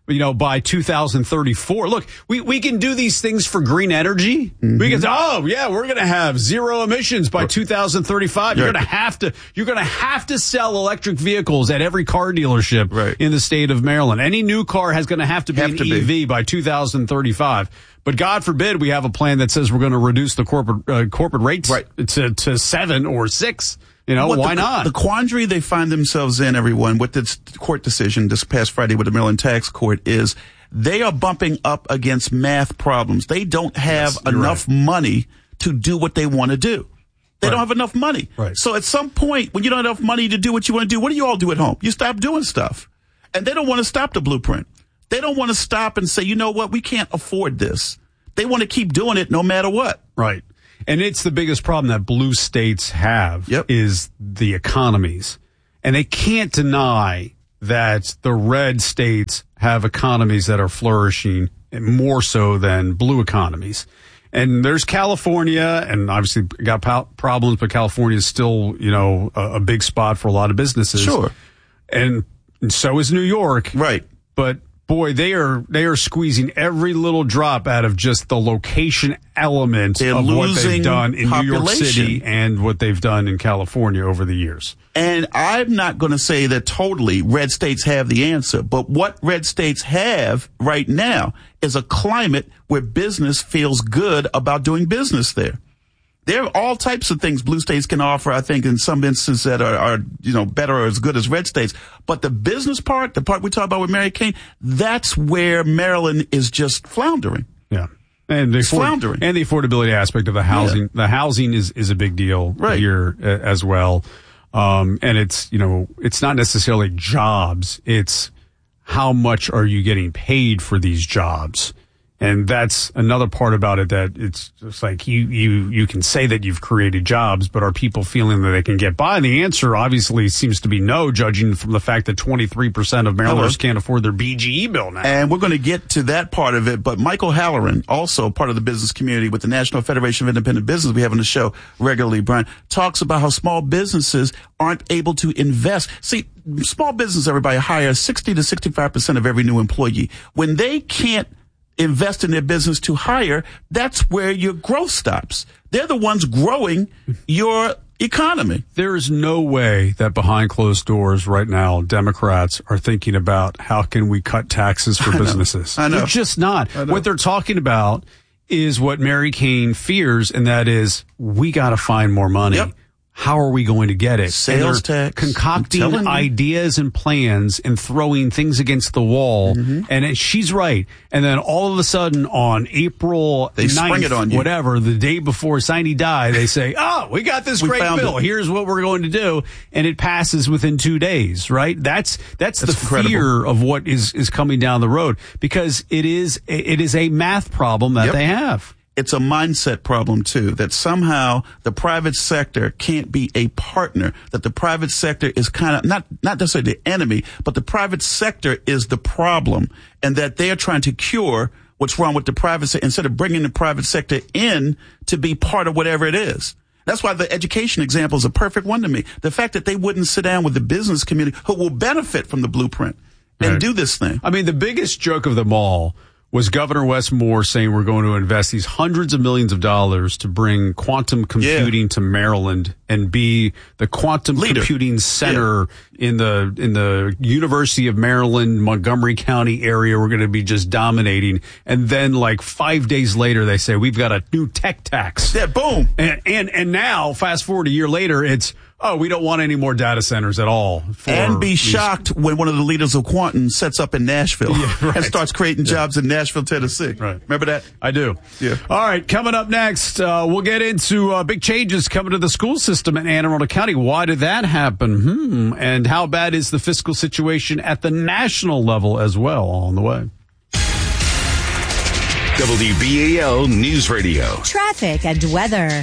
A: you know, by two thousand thirty-four. Look, we, we can do these things for green energy. Mm-hmm. We can say, oh, yeah, we're going to have zero emissions by two thousand thirty-five. You're going to have to, you're going to have to sell electric vehicles at every car dealership right. in the state of Maryland. Any new car has going to have to be have an to E V be. by two thousand thirty-five. But God forbid we have a plan that says we're going to reduce the corporate, uh, corporate rates right. to, to seven or six. You know, what why
B: the,
A: not?
B: The quandary they find themselves in, everyone, with this court decision this past Friday with the Maryland Tax Court is they are bumping up against math problems. They don't have yes, enough right. money to do what they want to do. They right. don't have enough money.
A: Right.
B: So at some point, when you don't have enough money to do what you want to do, what do you all do at home? You stop doing stuff. And they don't want to stop the blueprint. They don't want to stop and say, you know what, we can't afford this. They want to keep doing it no matter what.
A: Right. And it's the biggest problem that blue states have yep. is the economies. And they can't deny that the red states have economies that are flourishing more so than blue economies. And there's California, and obviously got po- problems, but California is still, you know, a, a big spot for a lot of businesses.
B: Sure.
A: And, and so is New York.
B: Right.
A: But boy, they are they are squeezing every little drop out of just the location element
B: They're
A: of what they've done in
B: population.
A: New York City and what they've done in California over the years.
B: And I'm not going to say that totally red states have the answer, but what red states have right now is a climate where business feels good about doing business there. There are all types of things blue states can offer, I think, in some instances that are, are, you know, better or as good as red states. But the business part, the part we talk about with Mary Kane, that's where Maryland is just floundering.
A: Yeah. And the, afford-
B: floundering.
A: and the affordability aspect of the housing. Yeah. The housing is, is a big deal
B: right.
A: here uh, as well. Um, and it's, you know, it's not necessarily jobs. It's how much are you getting paid for these jobs? And that's another part about it, that it's just like you, you, you can say that you've created jobs, but are people feeling that they can get by? And the answer obviously seems to be no, judging from the fact that twenty-three percent of Marylanders Hello. can't afford their B G E bill now.
B: And we're going to get to that part of it. But Michael Halloran, also part of the business community with the National Federation of Independent Business, we have on the show regularly, Brian, talks about how small businesses aren't able to invest. See, small business, everybody hires sixty to sixty-five percent of every new employee. When they can't invest in their business to hire, that's where your growth stops. They're the ones growing your economy.
A: There is no way that behind closed doors right now, Democrats are thinking about how can we cut taxes for
B: I
A: businesses.
B: Know. I know.
A: They're just not. What they're talking about is what Mary Kane fears, and that is we got to find more money.
B: Yep.
A: How are we going to get it?
B: Sales tax.
A: Concocting ideas and plans and throwing things against the wall. Mm-hmm. And it, she's right. And then all of a sudden on April
B: they
A: ninth,
B: spring it on you.
A: Whatever, the day before Sine Die, they say, oh, we got this
B: we
A: great bill.
B: It.
A: Here's what we're going to do. And it passes within two days, right? That's, that's, that's the incredible. fear of what is, is coming down the road, because it is, it is a math problem that
B: yep.
A: they have.
B: It's a mindset problem, too, that somehow the private sector can't be a partner, that the private sector is kind of not, not necessarily the enemy, but the private sector is the problem, and that they're trying to cure what's wrong with the private sector instead of bringing the private sector in to be part of whatever it is. That's why the education example is a perfect one to me. The fact that they wouldn't sit down with the business community who will benefit from the blueprint and
A: right.
B: do this thing.
A: I mean, the biggest joke of them all was Governor Wes Moore saying we're going to invest these hundreds of millions of dollars to bring quantum computing yeah. to Maryland and be the quantum
B: Leader.
A: computing center yeah. in the in the University of Maryland, Montgomery County area. We're going to be just dominating. And then like five days later, they say we've got a new tech tax.
B: Yeah, boom.
A: And and, and now, fast forward a year later, it's, oh, we don't want any more data centers at all.
B: And be shocked when one of the leaders of quantum sets up in Nashville
A: yeah, right.
B: and starts creating yeah. jobs in Nashville, Tennessee.
A: Right.
B: Remember that?
A: I do.
B: Yeah.
A: All right. Coming up next, uh, we'll get into uh, big changes coming to the school system in Anne Arundel County. Why did that happen? Hmm. And how bad is the fiscal situation at the national level as well? All on the way.
C: W B A L News Radio.
D: Traffic and weather.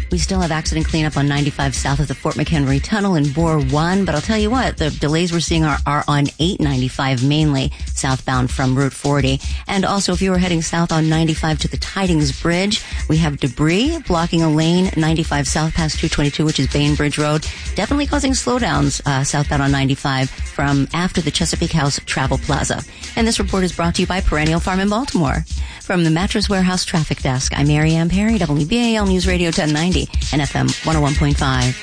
E: We still have accident cleanup on ninety-five south of the Fort McHenry Tunnel in Bore one, but I'll tell you what, the delays we're seeing are, are on eight ninety-five mainly, southbound from Route forty. And also, if you were heading south on ninety-five to the Tidings Bridge, we have debris blocking a lane, ninety-five south past two twenty-two, which is Bainbridge Road, definitely causing slowdowns uh, southbound on ninety-five from after the Chesapeake House Travel Plaza. And this report is brought to you by Perennial Farm in Baltimore. From the Mattress Warehouse Traffic Desk, I'm Mary Ann Perry, W B A L News Radio ten ninety and F M one oh one point five.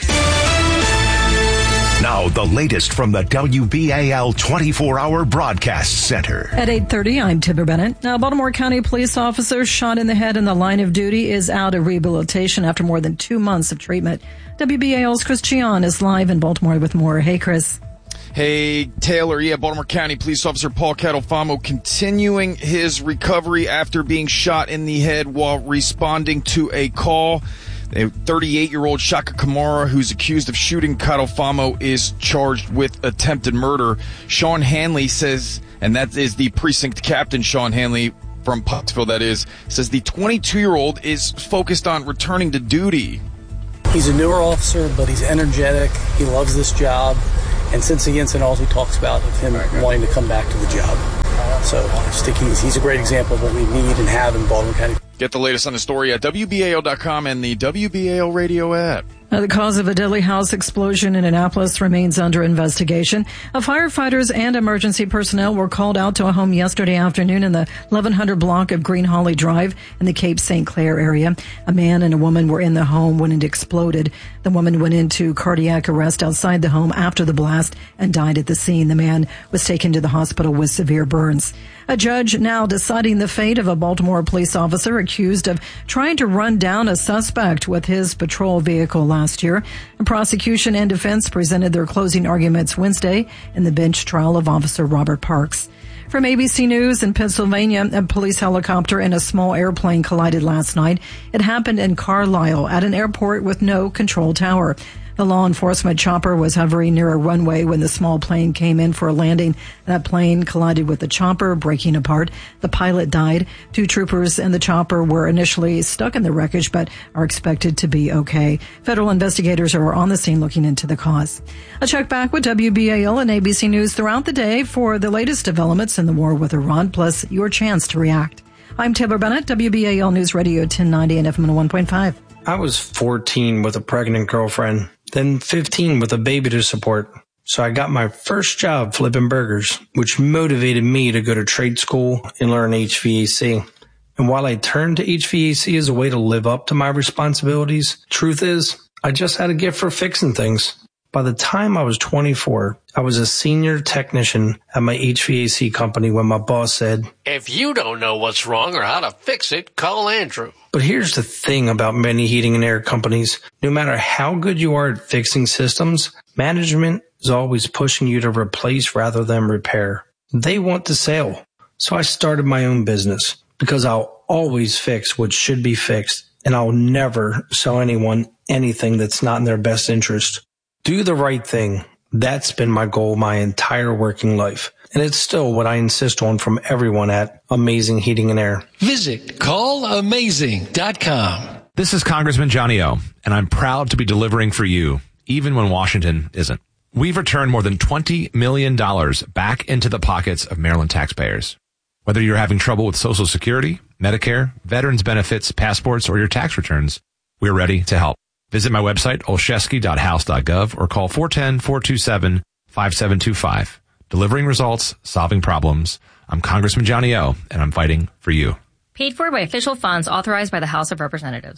G: Now, the latest from the W B A L twenty-four hour Broadcast Center.
J: At eight thirty, I'm Tipper Bennett. Now, Baltimore County police officer shot in the head in the line of duty is out of rehabilitation after more than two months of treatment. W B A L's Chris Gian is live in Baltimore with more. Hey, Chris.
O: Hey, Taylor. Yeah, Baltimore County police officer Paul Catalfamo continuing his recovery after being shot in the head while responding to a call. A thirty-eight-year-old Shaka Kamara, who's accused of shooting Catalfamo, is charged with attempted murder. Sean Hanley says, and that is the precinct captain, Sean Hanley, from Pottsville, that is, says the twenty-two-year-old is focused on returning to duty.
P: He's a newer officer, but he's energetic. He loves this job. And since the incident, all he talks about of him wanting to come back to the job. So I just think he's, he's a great example of what we need and have in Baltimore County.
O: Get the latest on the story at W B A L dot com and the W B A L radio app.
J: Now, the cause of a deadly house explosion in Annapolis remains under investigation. A firefighters and emergency personnel were called out to a home yesterday afternoon in the eleven hundred block of Green Holly Drive in the Cape Saint Clair area. A man and a woman were in the home when it exploded. The woman went into cardiac arrest outside the home after the blast and died at the scene. The man was taken to the hospital with severe burns. A judge now deciding the fate of a Baltimore police officer accused of trying to run down a suspect with his patrol vehicle last year. The prosecution and defense presented their closing arguments Wednesday in the bench trial of Officer Robert Parks. From A B C News in Pennsylvania, a police helicopter and a small airplane collided last night. It happened in Carlisle at an airport with no control tower. The law enforcement chopper was hovering near a runway when the small plane came in for a landing. That plane collided with the chopper, breaking apart. The pilot died. Two troopers and the chopper were initially stuck in the wreckage, but are expected to be okay. Federal investigators are on the scene looking into the cause. A check back with W B A L and A B C News throughout the day for the latest developments in the war with Iran, plus your chance to react. I'm Taylor Bennett, W B A L News Radio ten ninety and F M one oh one point five.
H: I was fourteen with a pregnant girlfriend, then fifteen with a baby to support. So I got my first job flipping burgers, which motivated me to go to trade school and learn H V A C. And while I turned to H V A C as a way to live up to my responsibilities, truth is, I just had a gift for fixing things. By the time I was twenty-four, I was a senior technician at my H V A C company when my boss said,
I: "If you don't know what's wrong or how to fix it, call Andrew."
H: But here's the thing about many heating and air companies. No matter how good you are at fixing systems, management is always pushing you to replace rather than repair. They want the sale. So I started my own business because I'll always fix what should be fixed, and I'll never sell anyone anything that's not in their best interest. Do the right thing. That's been my goal my entire working life. And it's still what I insist on from everyone at Amazing Heating and Air.
V: Visit call amazing dot com.
W: This is Congressman Johnny O, and I'm proud to be delivering for you, even when Washington isn't. We've returned more than twenty million dollars back into the pockets of Maryland taxpayers. Whether you're having trouble with Social Security, Medicare, veterans benefits, passports, or your tax returns, we're ready to help. Visit my website, olszewski dot house dot gov, or call four one zero, four two seven, five seven two five. Delivering results, solving problems. I'm Congressman Johnny O, and I'm fighting for you.
X: Paid for by official funds authorized by the House of Representatives.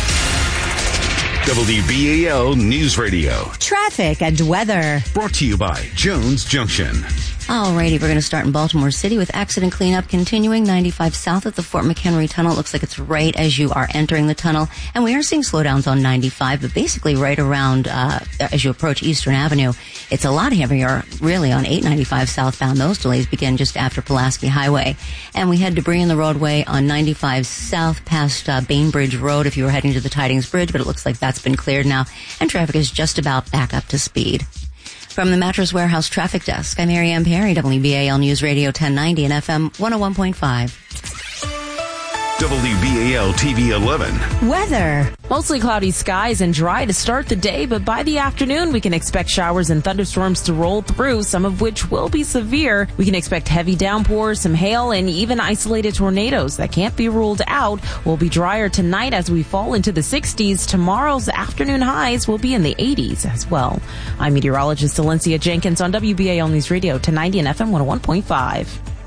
C: W B A L News Radio.
D: Traffic and weather.
C: Brought to you by Jones Junction.
E: Alrighty, we're going to start in Baltimore City with accident cleanup continuing ninety-five south at the Fort McHenry Tunnel. It looks like it's right as you are entering the tunnel. And we are seeing slowdowns on ninety-five, but basically right around uh as you approach Eastern Avenue. It's a lot heavier, really, on eight ninety-five southbound. Those delays begin just after Pulaski Highway. And we had debris in the roadway on ninety-five south past uh, Bainbridge Road if you were heading to the Tidings Bridge, but it looks like that's been cleared now. And traffic is just about back up to speed. From the Mattress Warehouse Traffic Desk, I'm Mary Ann Perry, W B A L News Radio ten ninety and F M one oh one point five.
C: W B A L T V eleven.
D: Weather.
F: Mostly cloudy skies and dry to start the day, but by the afternoon we can expect showers and thunderstorms to roll through, some of which will be severe. We can expect heavy downpours, some hail, and even isolated tornadoes that can't be ruled out. We'll be drier tonight as we fall into the sixties. Tomorrow's afternoon highs will be in the eighties as well. I'm meteorologist Valencia Jenkins on W B A L News Radio ten ninety and F M one oh one point five.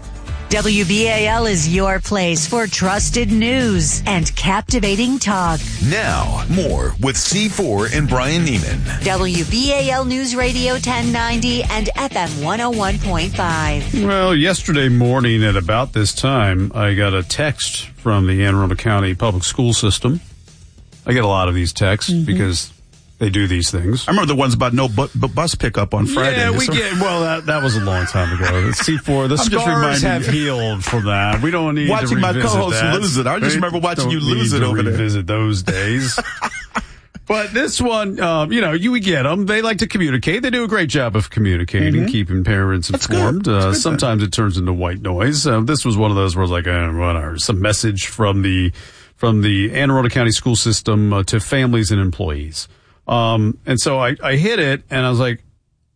D: W B A L is your place for trusted news and captivating talk.
C: Now, more with C four and Brian Neiman.
D: W B A L News Radio ten ninety and F M one oh one point five.
A: Well, yesterday morning at about this time, I got a text from the Anne Arundel County Public School System. I get a lot of these texts mm-hmm. because they do these things.
B: I remember the ones about no bu- bu- bus pickup on Friday.
A: Yeah, we get, well, that, that was a long time ago. C four, the
B: I'm
A: scars have healed from that. We don't need
B: watching
A: to revisit
B: my co-host
A: that.
B: lose it. I just
A: we
B: remember watching
A: don't
B: you lose
A: need
B: it
A: to
B: over there.
A: Revisit those days. But this one, um, you know, you get them. They like to communicate. They do a great job of communicating, mm-hmm. keeping parents informed.
B: That's good. That's
A: uh,
B: good
A: sometimes
B: then.
A: It turns into white noise. Uh, this was one of those where I was like, eh, whatever. Some message from the from the Anne Arundel County school system uh, to families and employees. Um, and so I, I hit it and I was like,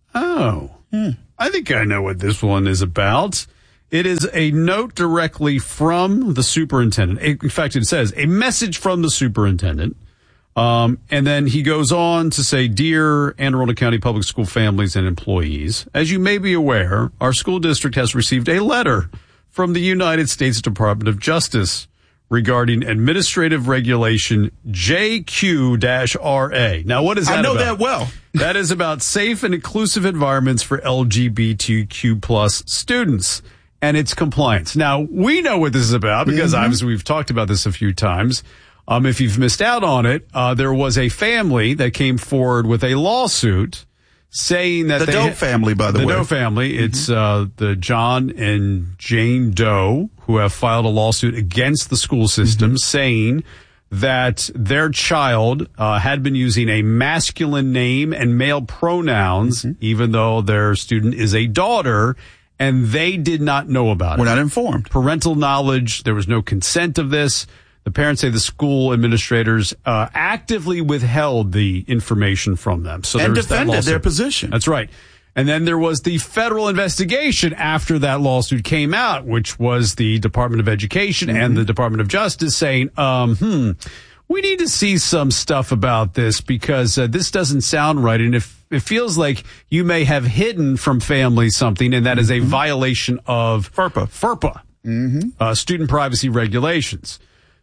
A: oh, hmm. I think I know what this one is about. It is a note directly from the superintendent. In fact, it says a message from the superintendent. Um, and then he goes on to say, Dear Anne Arundel County Public School families and employees, as you may be aware, our school district has received a letter from the United States Department of Justice regarding administrative regulation J Q R A. Now, what is that
B: I know
A: about?
B: that well.
A: That is about safe and inclusive environments for L G B T Q plus students and its compliance. Now, we know what this is about because mm-hmm. obviously we've talked about this a few times. Um, if you've missed out on it, uh, there was a family that came forward with a lawsuit saying that
B: the
A: they
B: Doe
A: ha-
B: family, by the,
A: the
B: way.
A: The Doe family. Mm-hmm. It's uh, the John and Jane Doe who have filed a lawsuit against the school system mm-hmm. saying that their child uh, had been using a masculine name and male pronouns, mm-hmm. even though their student is a daughter, and they did not know about
B: We're
A: it.
B: We're not informed.
A: Parental knowledge, there was no consent of this. The parents say the school administrators uh, actively withheld the information from them. So
B: and
A: there was that
B: defended
A: lawsuit.
B: their position.
A: That's right. And then there was the federal investigation after that lawsuit came out, which was the Department of Education mm-hmm. and the Department of Justice saying, um, hmm, we need to see some stuff about this because uh, this doesn't sound right. And if it feels like you may have hidden from families something, and that is a mm-hmm. violation of FERPA, FERPA, mm-hmm. uh, student privacy regulations.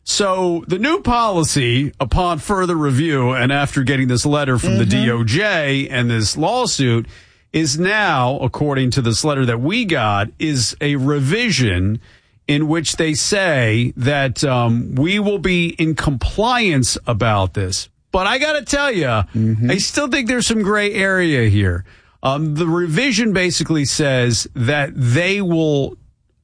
A: So the new policy, upon further review and after getting this letter from mm-hmm. the D O J and this lawsuit, is now, according to this letter that we got, is a revision in which they say that um, we will be in compliance about this. But I got to tell you, mm-hmm. I still think there's some gray area here. Um, the revision basically says that they will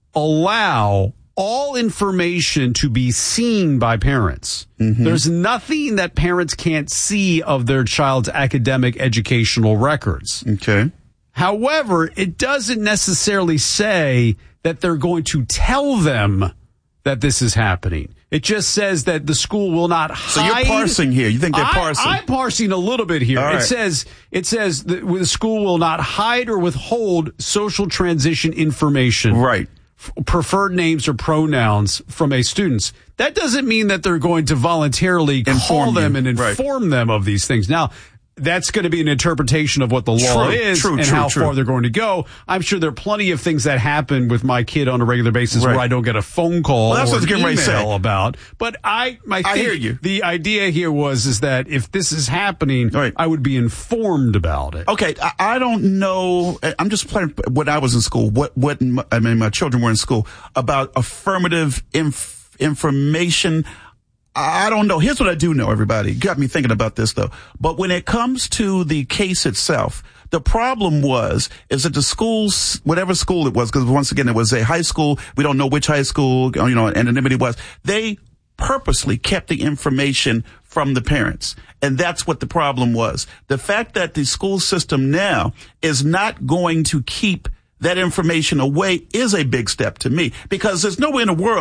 A: allow all information to be seen by parents. Mm-hmm. There's nothing that parents can't see of their child's academic educational records.
B: Okay.
A: However, it doesn't necessarily say that they're going to tell them that this is happening. It just says that the school will not hide.
B: So you're parsing here. You think they're parsing?
A: I, I'm parsing a little bit here.
B: Right.
A: It says it says that the school will not hide or withhold social transition information.
B: Right.
A: Preferred names or pronouns from a students. That doesn't mean that they're going to voluntarily
B: inform
A: call them
B: you.
A: and inform right. them of these things. Now, that's going to be an interpretation of what the law
B: true,
A: is
B: true,
A: and
B: true,
A: how
B: true.
A: far they're going to go. I'm sure there are plenty of things that happen with my kid on a regular basis
B: right.
A: where I don't get a phone call
B: well, that's
A: or
B: what
A: an
B: email
A: say. about. But I, I, think
B: I hear you.
A: The idea here was is that if this is happening, right. I would be informed about it.
B: Okay, I, I don't know. I'm just playing when I was in school. What what I mean, my children were in school about affirmative inf- information. I don't know. Here's what I do know, everybody. Got me thinking about this, though. But when it comes to the case itself, the problem was, is that the schools, whatever school it was, because once again, it was a high school. We don't know which high school, you know, anonymity was. They purposely kept the information from the parents. And that's what the problem was. The fact that the school system now is not going to keep that information away is a big step to me, because there's no way in the world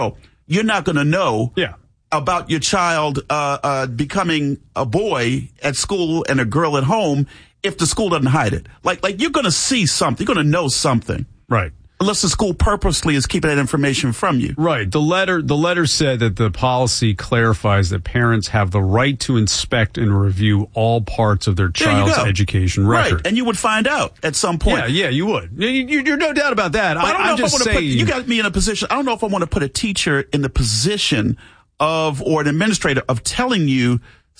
B: you're not going to know
A: yeah.
B: about your child uh, uh, becoming a boy at school and a girl at home if the school doesn't hide it. Like, like you're going to see something. You're going to know something.
A: Right.
B: Unless the school purposely is keeping that information from you.
A: Right. The letter, the letter said that the policy clarifies that parents have the right to inspect and review all parts of their child's education record.
B: Right. And you would find out at some point.
A: Yeah, yeah, you would. You, you, you're no doubt about that.
B: But I don't
A: I,
B: know
A: I'm
B: if
A: just
B: I want to
A: saying.
B: put, you got me in a position. I don't know if I want to put a teacher in the position of, or an administrator of telling you,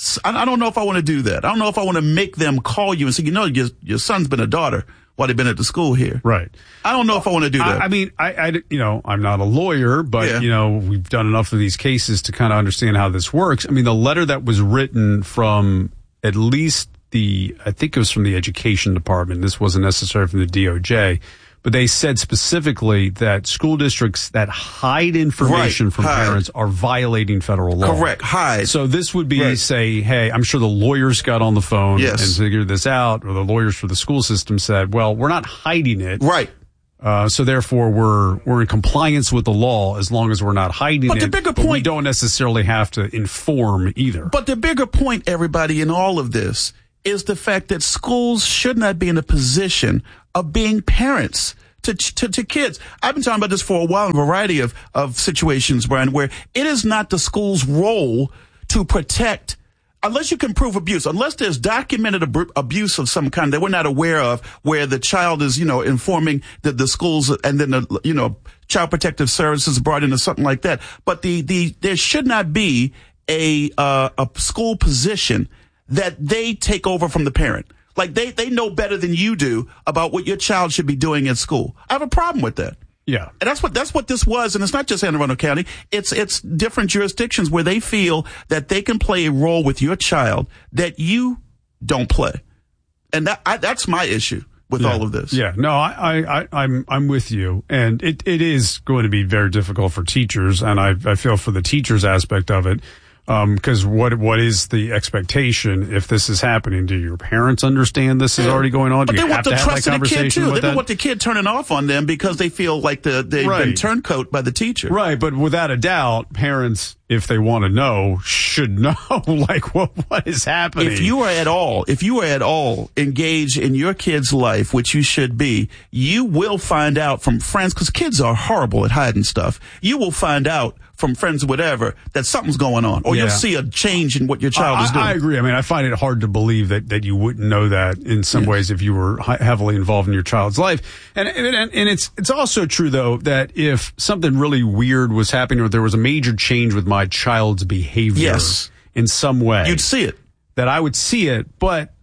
B: I don't know if I want to do that. I don't know if I want to make them call you and say, you know, your, your son's been a daughter while they've been at the school here.
A: Right.
B: I don't know if I want to do that.
A: I, I mean, I, I, you know, I'm not a lawyer, but,
B: yeah.
A: you know, we've done enough of these cases to kind of understand how this works. I mean, the letter that was written from at least the, I think it was from the education department. This wasn't necessarily from the D O J. But they said specifically that school districts that hide information
B: right.
A: from
B: hide.
A: parents are violating federal law.
B: Correct. Hide.
A: So this would be
B: right.
A: say, hey, I'm sure the lawyers got on the phone
B: yes.
A: and figured this out, or the lawyers for the school system said, well, we're not hiding it.
B: Right.
A: Uh, so therefore we're, we're in compliance with the law as long as we're not hiding
B: but
A: it.
B: The bigger
A: but
B: point,
A: we don't necessarily have to inform either.
B: But the bigger point, everybody, in all of this is the fact that schools should not be in a position of being parents to, to, to kids. I've been talking about this for a while in a variety of, of situations, Brian, where it is not the school's role to protect, unless you can prove abuse, unless there's documented ab- abuse of some kind that we're not aware of, where the child is, you know, informing the, the schools and then the, you know, child protective services brought in or something like that. But the, the, there should not be a, uh, a school position that they take over from the parent. Like they, they know better than you do about what your child should be doing at school. I have a problem with that.
A: Yeah.
B: And that's what, that's what this was. And it's not just Anne Arundel County. It's, it's different jurisdictions where they feel that they can play a role with your child that you don't play. And that, I, that's my issue with
A: yeah.
B: all of this.
A: Yeah. No, I, I, I'm, I'm with you. And it, it is going to be very difficult for teachers. And I, I feel for the teachers aspect of it. Um, cause what, what is the expectation if this is happening? Do your parents understand this is already going on?
B: But
A: Do you
B: they
A: have
B: want the
A: to have
B: trust
A: that
B: of the kid
A: conversation
B: too. They
A: with
B: don't
A: that?
B: want the kid turning off on them because they feel like the, they've
A: Right.
B: been turncoat by the teacher.
A: Right. But without a doubt, parents, if they want to know, should know, like, what, what is happening.
B: If you are at all, if you are at all engaged in your kid's life, which you should be, you will find out from friends, because kids are horrible at hiding stuff. You will find out from friends or whatever that something's going on, or
A: Yeah.
B: you'll see a change in what your child
A: I,
B: is doing.
A: I agree. I mean, I find it hard to believe that, that you wouldn't know that in some
B: Yes.
A: ways if you were hi- heavily involved in your child's life. And, and, and it's, it's also true though that if something really weird was happening or there was a major change with my child's behavior
B: Yes.
A: in some way,
B: You'd see it.
A: that I would see it, but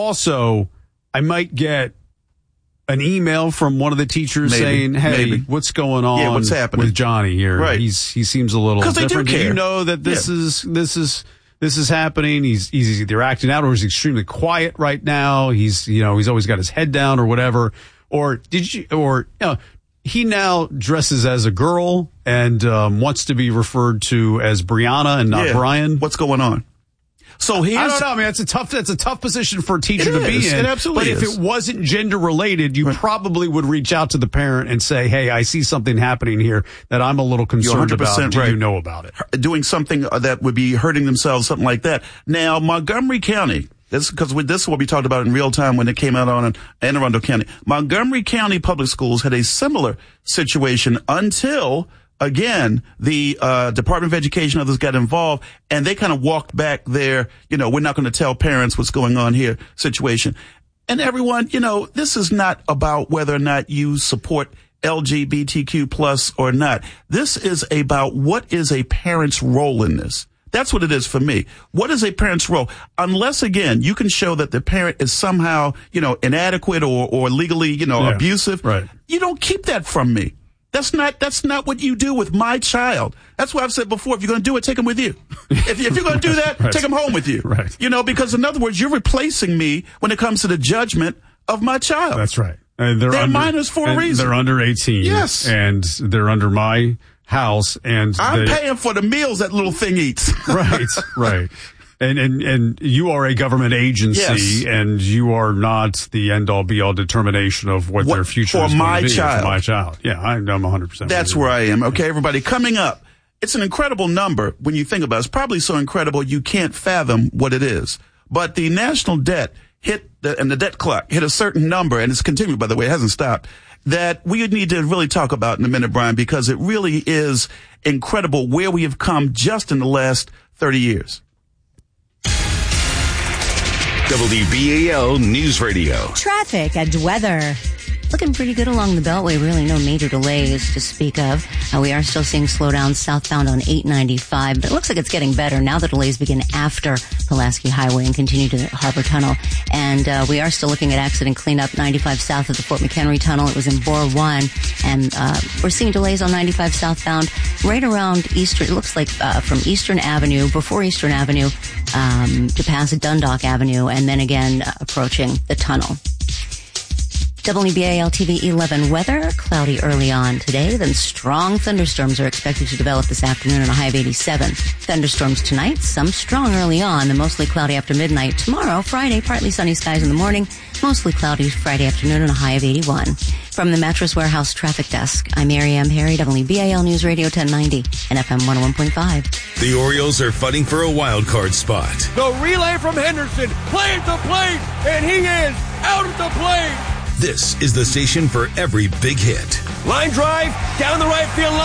A: also I might get an email from one of the teachers
B: Maybe,
A: saying, hey,
B: maybe.
A: what's going on
B: Yeah, what's happening?
A: with Johnny here?
B: Right.
A: He's, he seems a little
B: 'Cause they do
A: different.
B: care.
A: you know that this
B: Yeah.
A: is, this is, this is happening? He's, he's either acting out or he's extremely quiet right now. He's, you know, he's always got his head down or whatever. Or did you, or, you know, he now dresses as a girl and, um, wants to be referred to as Brianna and not
B: Yeah.
A: Brian.
B: What's going on? So here's,
A: I don't know. I mean, that's a tough, that's a tough position for a teacher
B: It
A: to be
B: is.
A: in.
B: It absolutely
A: but
B: is.
A: if it wasn't gender related, you probably would reach out to the parent and say, hey, I see something happening here that I'm a little
B: You're
A: concerned
B: one hundred percent
A: about. Do
B: right.
A: you know about it?
B: Doing something that would be hurting themselves, something like that. Now, Montgomery County, this because this is what we talked about in real time when it came out on Anne Arundel County. Montgomery County Public Schools had a similar situation until, again, the uh Department of Education, others got involved, and they kind of walked back their, you know, we're not going to tell parents what's going on here situation. And everyone, you know, this is not about whether or not you support L G B T Q plus or not. This is about what is a parent's role in this. That's what it is for me. What is a parent's role? Unless, again, you can show that the parent is somehow, you know, inadequate or, or legally, you know,
A: Yeah.
B: abusive.
A: Right.
B: You don't keep that from me. That's not, that's not what you do with my child. That's why I've said before, if you're going to do it, take him with you. If, if you're going to do that,
A: Right.
B: take him home with you.
A: Right.
B: You know, because in other words, you're replacing me when it comes to the judgment of my child.
A: That's right. And they're
B: They're
A: under,
B: minors for a
A: and
B: reason.
A: They're under eighteen.
B: Yes.
A: And they're under my house. And
B: I'm
A: they,
B: paying for the meals that little thing eats.
A: Right, right. And, and, and you are a government agency
B: Yes.
A: and you are not the end all be all determination of what,
B: What-
A: their future
B: for
A: is
B: my
A: going to be
B: child.
A: For my child. Yeah, I, I'm one hundred percent.
B: That's where I am. Okay, everybody, coming up It's an incredible number when you think about it. It's probably so incredible you can't fathom what it is. But the national debt hit, the, and the debt clock hit a certain number, and it's continued, by the way, it hasn't stopped, that we need to really talk about in a minute, Brian, because it really is incredible where we have come just in the last thirty years.
C: W B A L News Radio.
D: Traffic and weather.
E: Looking pretty good along the Beltway. Really no major delays to speak of. Uh, we are still seeing slowdowns southbound on eight ninety-five, but it looks like it's getting better. Now the delays begin after Pulaski Highway and continue to Harbor Tunnel. And uh, we are still looking at accident cleanup ninety-five south of the Fort McHenry Tunnel. It was in Bore one. And uh, we're seeing delays on ninety-five southbound right around Eastern. It looks like uh, from Eastern Avenue, before Eastern Avenue, um, to pass Dundalk Avenue, and then again uh, approaching the tunnel. W B A L T V eleven weather, cloudy early on today, then strong thunderstorms are expected to develop this afternoon on a high of eighty-seven. Thunderstorms tonight, some strong early on, then mostly cloudy after midnight. Tomorrow, Friday, partly sunny skies in the morning, mostly cloudy Friday afternoon on a high of eighty-one. From the Mattress Warehouse Traffic Desk, I'm Mary M. Harry, W B A L News Radio ten ninety and F M one oh one point five.
C: The Orioles are fighting for a wild card spot.
K: The relay from Henderson, play at the plate, and he is out at the plate.
C: This is the station for every big hit.
K: Line drive, down the right field line.